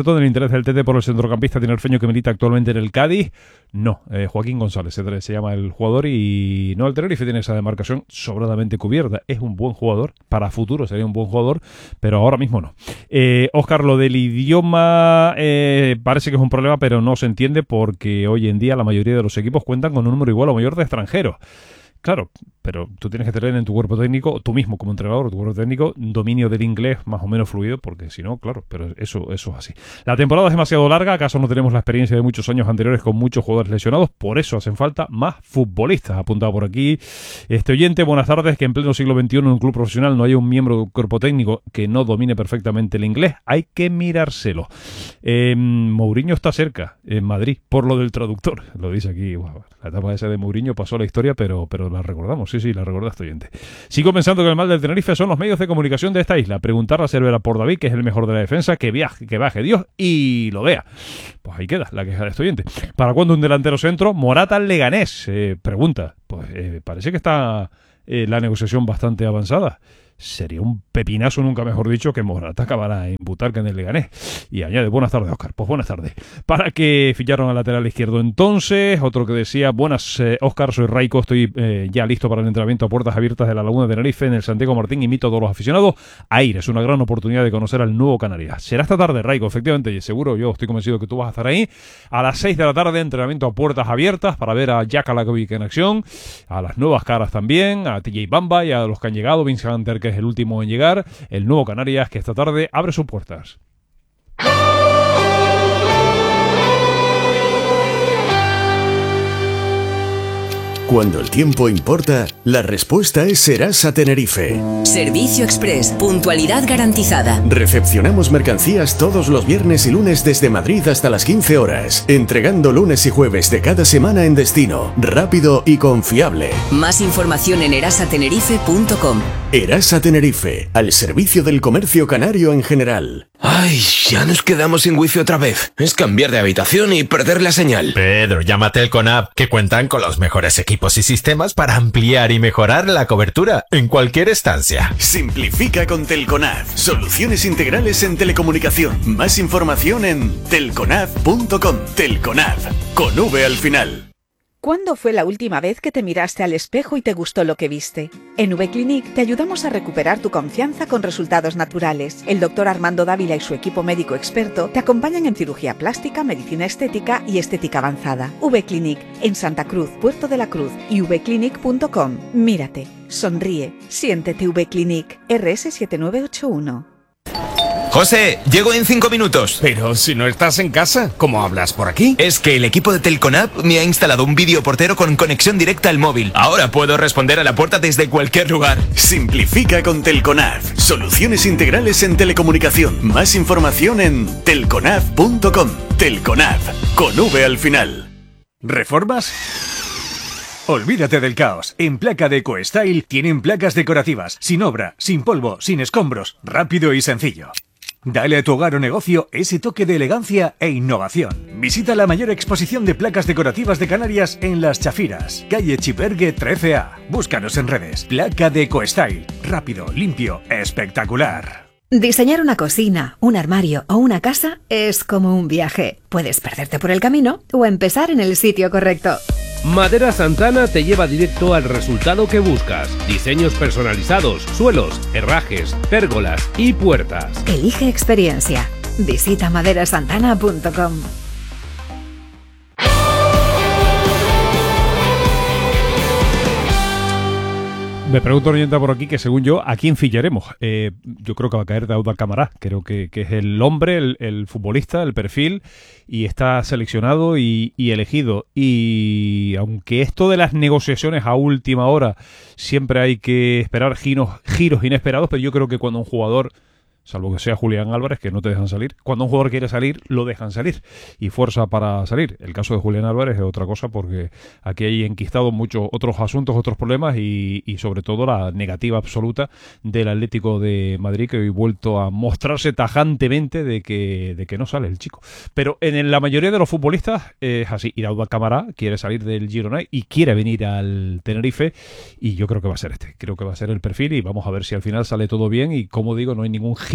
González del Tete por el centrocampista tinerfeño que milita actualmente en el Cádiz. No, eh, Joaquín González se, se llama el jugador y no, el Tenerife tiene esa demarcación sobradamente cubierta. Es un buen jugador, para futuro sería un buen jugador, pero ahora mismo no. Eh, Óscar, lo del idioma eh, parece que es un problema, pero no se entiende porque hoy en día la mayoría de los equipos cuentan con un número igual o mayor de extranjeros. Claro, pero tú tienes que tener en tu cuerpo técnico, tú mismo como entrenador, tu cuerpo técnico, dominio del inglés más o menos fluido, porque si no, claro, pero eso, eso es así. La temporada es demasiado larga, acaso no tenemos la experiencia de muchos años anteriores con muchos jugadores lesionados, por eso hacen falta más futbolistas. Apuntado por aquí este oyente, buenas tardes, que en pleno siglo veintiuno en un club profesional no hay un miembro del cuerpo técnico que no domine perfectamente el inglés, hay que mirárselo. Eh, Mourinho está cerca, en Madrid, por lo del traductor, lo dice aquí, wow, la etapa esa de Mourinho pasó a la historia, pero, pero la recordamos, sí, sí, la recordaste, oyente. Sigo pensando que el mal del Tenerife son los medios de comunicación de esta isla. Preguntar a Cervera por David, que es el mejor de la defensa, que viaje, que baje Dios y lo vea. Pues ahí queda la queja de este oyente. ¿Para cuándo un delantero centro? Morata al Leganés, eh, pregunta. Pues eh, parece que está eh, la negociación bastante avanzada. Sería un pepinazo, nunca mejor dicho, que Morata acabará en Butarca en el Leganés. Y añade, buenas tardes, Óscar. Pues buenas tardes. ¿Para que ficharon al lateral izquierdo entonces? Otro que decía, buenas, eh, Óscar, soy Raico, estoy eh, ya listo para el entrenamiento a puertas abiertas de la Laguna de Tenerife en el Santiago Martín. Invito a todos los aficionados a ir. Es una gran oportunidad de conocer al nuevo Canarias. Será esta tarde, Raico, efectivamente, y seguro, yo estoy convencido que tú vas a estar ahí. A las seis de la tarde, entrenamiento a puertas abiertas para ver a Jack Alakovic en acción, a las nuevas caras también, a T J Bamba y a los que han llegado, Vince Hunter, que es el último en llegar, el nuevo Canarias que esta tarde abre sus puertas. Cuando el tiempo importa, la respuesta es Serasa Tenerife. Servicio Express, puntualidad garantizada. Recepcionamos mercancías todos los viernes y lunes desde Madrid hasta las quince horas, entregando lunes y jueves de cada semana en destino, rápido y confiable. Más información en erasa tenerife punto com. Erasa Tenerife, al servicio del comercio canario en general. Ay, ya nos quedamos sin wifi otra vez. Es cambiar de habitación y perder la señal. Pedro, llama a Telconab, que cuentan con los mejores equipos y sistemas para ampliar y mejorar la cobertura en cualquier estancia. Simplifica con Telconab. Soluciones integrales en telecomunicación. Más información en telconab punto com. Telconab, con V al final. ¿Cuándo fue la última vez que te miraste al espejo y te gustó lo que viste? En V-Clinic te ayudamos a recuperar tu confianza con resultados naturales. El doctor Armando Dávila y su equipo médico experto te acompañan en cirugía plástica, medicina estética y estética avanzada. V-Clinic, en Santa Cruz, Puerto de la Cruz y v clinic punto com. Mírate, sonríe, siéntete V-Clinic. R S siete nueve ocho uno. José, llego en cinco minutos. Pero si no estás en casa, ¿cómo hablas por aquí? Es que el equipo de Telconab me ha instalado un videoportero con conexión directa al móvil. Ahora puedo responder a la puerta desde cualquier lugar. Simplifica con Telconab. Soluciones integrales en telecomunicación. Más información en telconab punto com. Telconab, con V al final. ¿Reformas? Olvídate del caos. En Placa de EcoStyle tienen placas decorativas, sin obra, sin polvo, sin escombros, rápido y sencillo. Dale a tu hogar o negocio ese toque de elegancia e innovación. Visita la mayor exposición de placas decorativas de Canarias en Las Chafiras, calle Chipergue trece A. Búscanos en redes. Placa de EcoStyle. Rápido, limpio, espectacular. Diseñar una cocina, un armario o una casa es como un viaje. Puedes perderte por el camino o empezar en el sitio correcto. Madera Santana te lleva directo al resultado que buscas. Diseños personalizados, suelos, herrajes, pérgolas y puertas. Elige experiencia. Visita madera santana punto com. Me pregunto oyenta por aquí que según yo, ¿a quién ficharemos? Eh, yo creo que va a caer Daud Alcamará. Creo que, que es el hombre, el, el futbolista, el perfil, y está seleccionado y, y elegido. Y aunque esto de las negociaciones a última hora siempre hay que esperar giros, giros inesperados, pero yo creo que cuando un jugador, salvo que sea Julián Álvarez, que no te dejan salir, cuando un jugador quiere salir, lo dejan salir y fuerza para salir. El caso de Julián Álvarez es otra cosa porque aquí hay enquistado muchos otros asuntos, otros problemas y, y sobre todo la negativa absoluta del Atlético de Madrid, que hoy ha vuelto a mostrarse tajantemente de que, de que no sale el chico. Pero en la mayoría de los futbolistas es así. Daud Alcamará quiere salir del Girona y quiere venir al Tenerife y yo creo que va a ser este. Creo que va a ser el perfil y vamos a ver si al final sale todo bien y, como digo, no hay ningún giro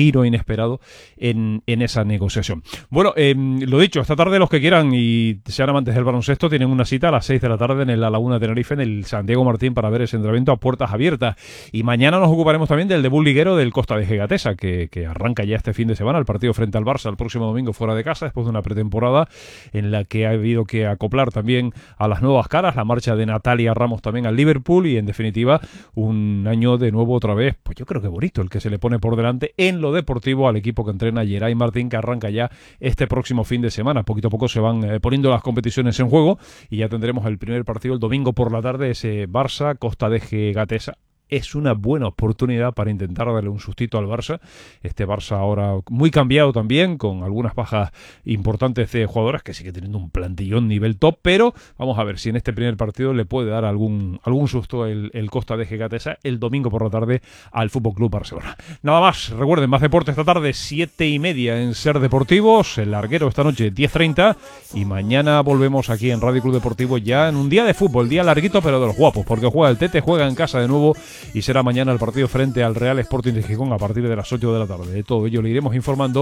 giro inesperado en, en esa negociación. Bueno, eh, lo dicho, esta tarde los que quieran y sean amantes del baloncesto tienen una cita a las seis de la tarde en la Laguna de Tenerife, en el Santiago Martín, para ver ese entrenamiento a puertas abiertas. Y mañana nos ocuparemos también del debut liguero del Costa de Gatesa, que, que arranca ya este fin de semana, el partido frente al Barça el próximo domingo fuera de casa, después de una pretemporada en la que ha habido que acoplar también a las nuevas caras, la marcha de Natalia Ramos también al Liverpool y en definitiva un año de nuevo otra vez, pues yo creo que bonito el que se le pone por delante en lo deportivo al equipo que entrena Geray Martín, que arranca ya este próximo fin de semana. Poquito a poco se van eh, poniendo las competiciones en juego y ya tendremos el primer partido el domingo por la tarde, ese Barça Costa de Gatesa. Es una buena oportunidad para intentar darle un sustito al Barça. Este Barça ahora muy cambiado también, con algunas bajas importantes de jugadoras, que sigue teniendo un plantillón nivel top, pero vamos a ver si en este primer partido le puede dar algún, algún susto el, el Costa de Gatesa el domingo por la tarde al F C Barcelona. Nada más, recuerden, más deporte esta tarde, siete y media en Ser Deportivos, el larguero esta noche diez treinta y mañana volvemos aquí en Radio Club Deportivo ya en un día de fútbol, día larguito pero de los guapos, porque juega el Tete, juega en casa de nuevo y será mañana el partido frente al Real Sporting de Gijón a partir de las ocho de la tarde. De todo ello le iremos informando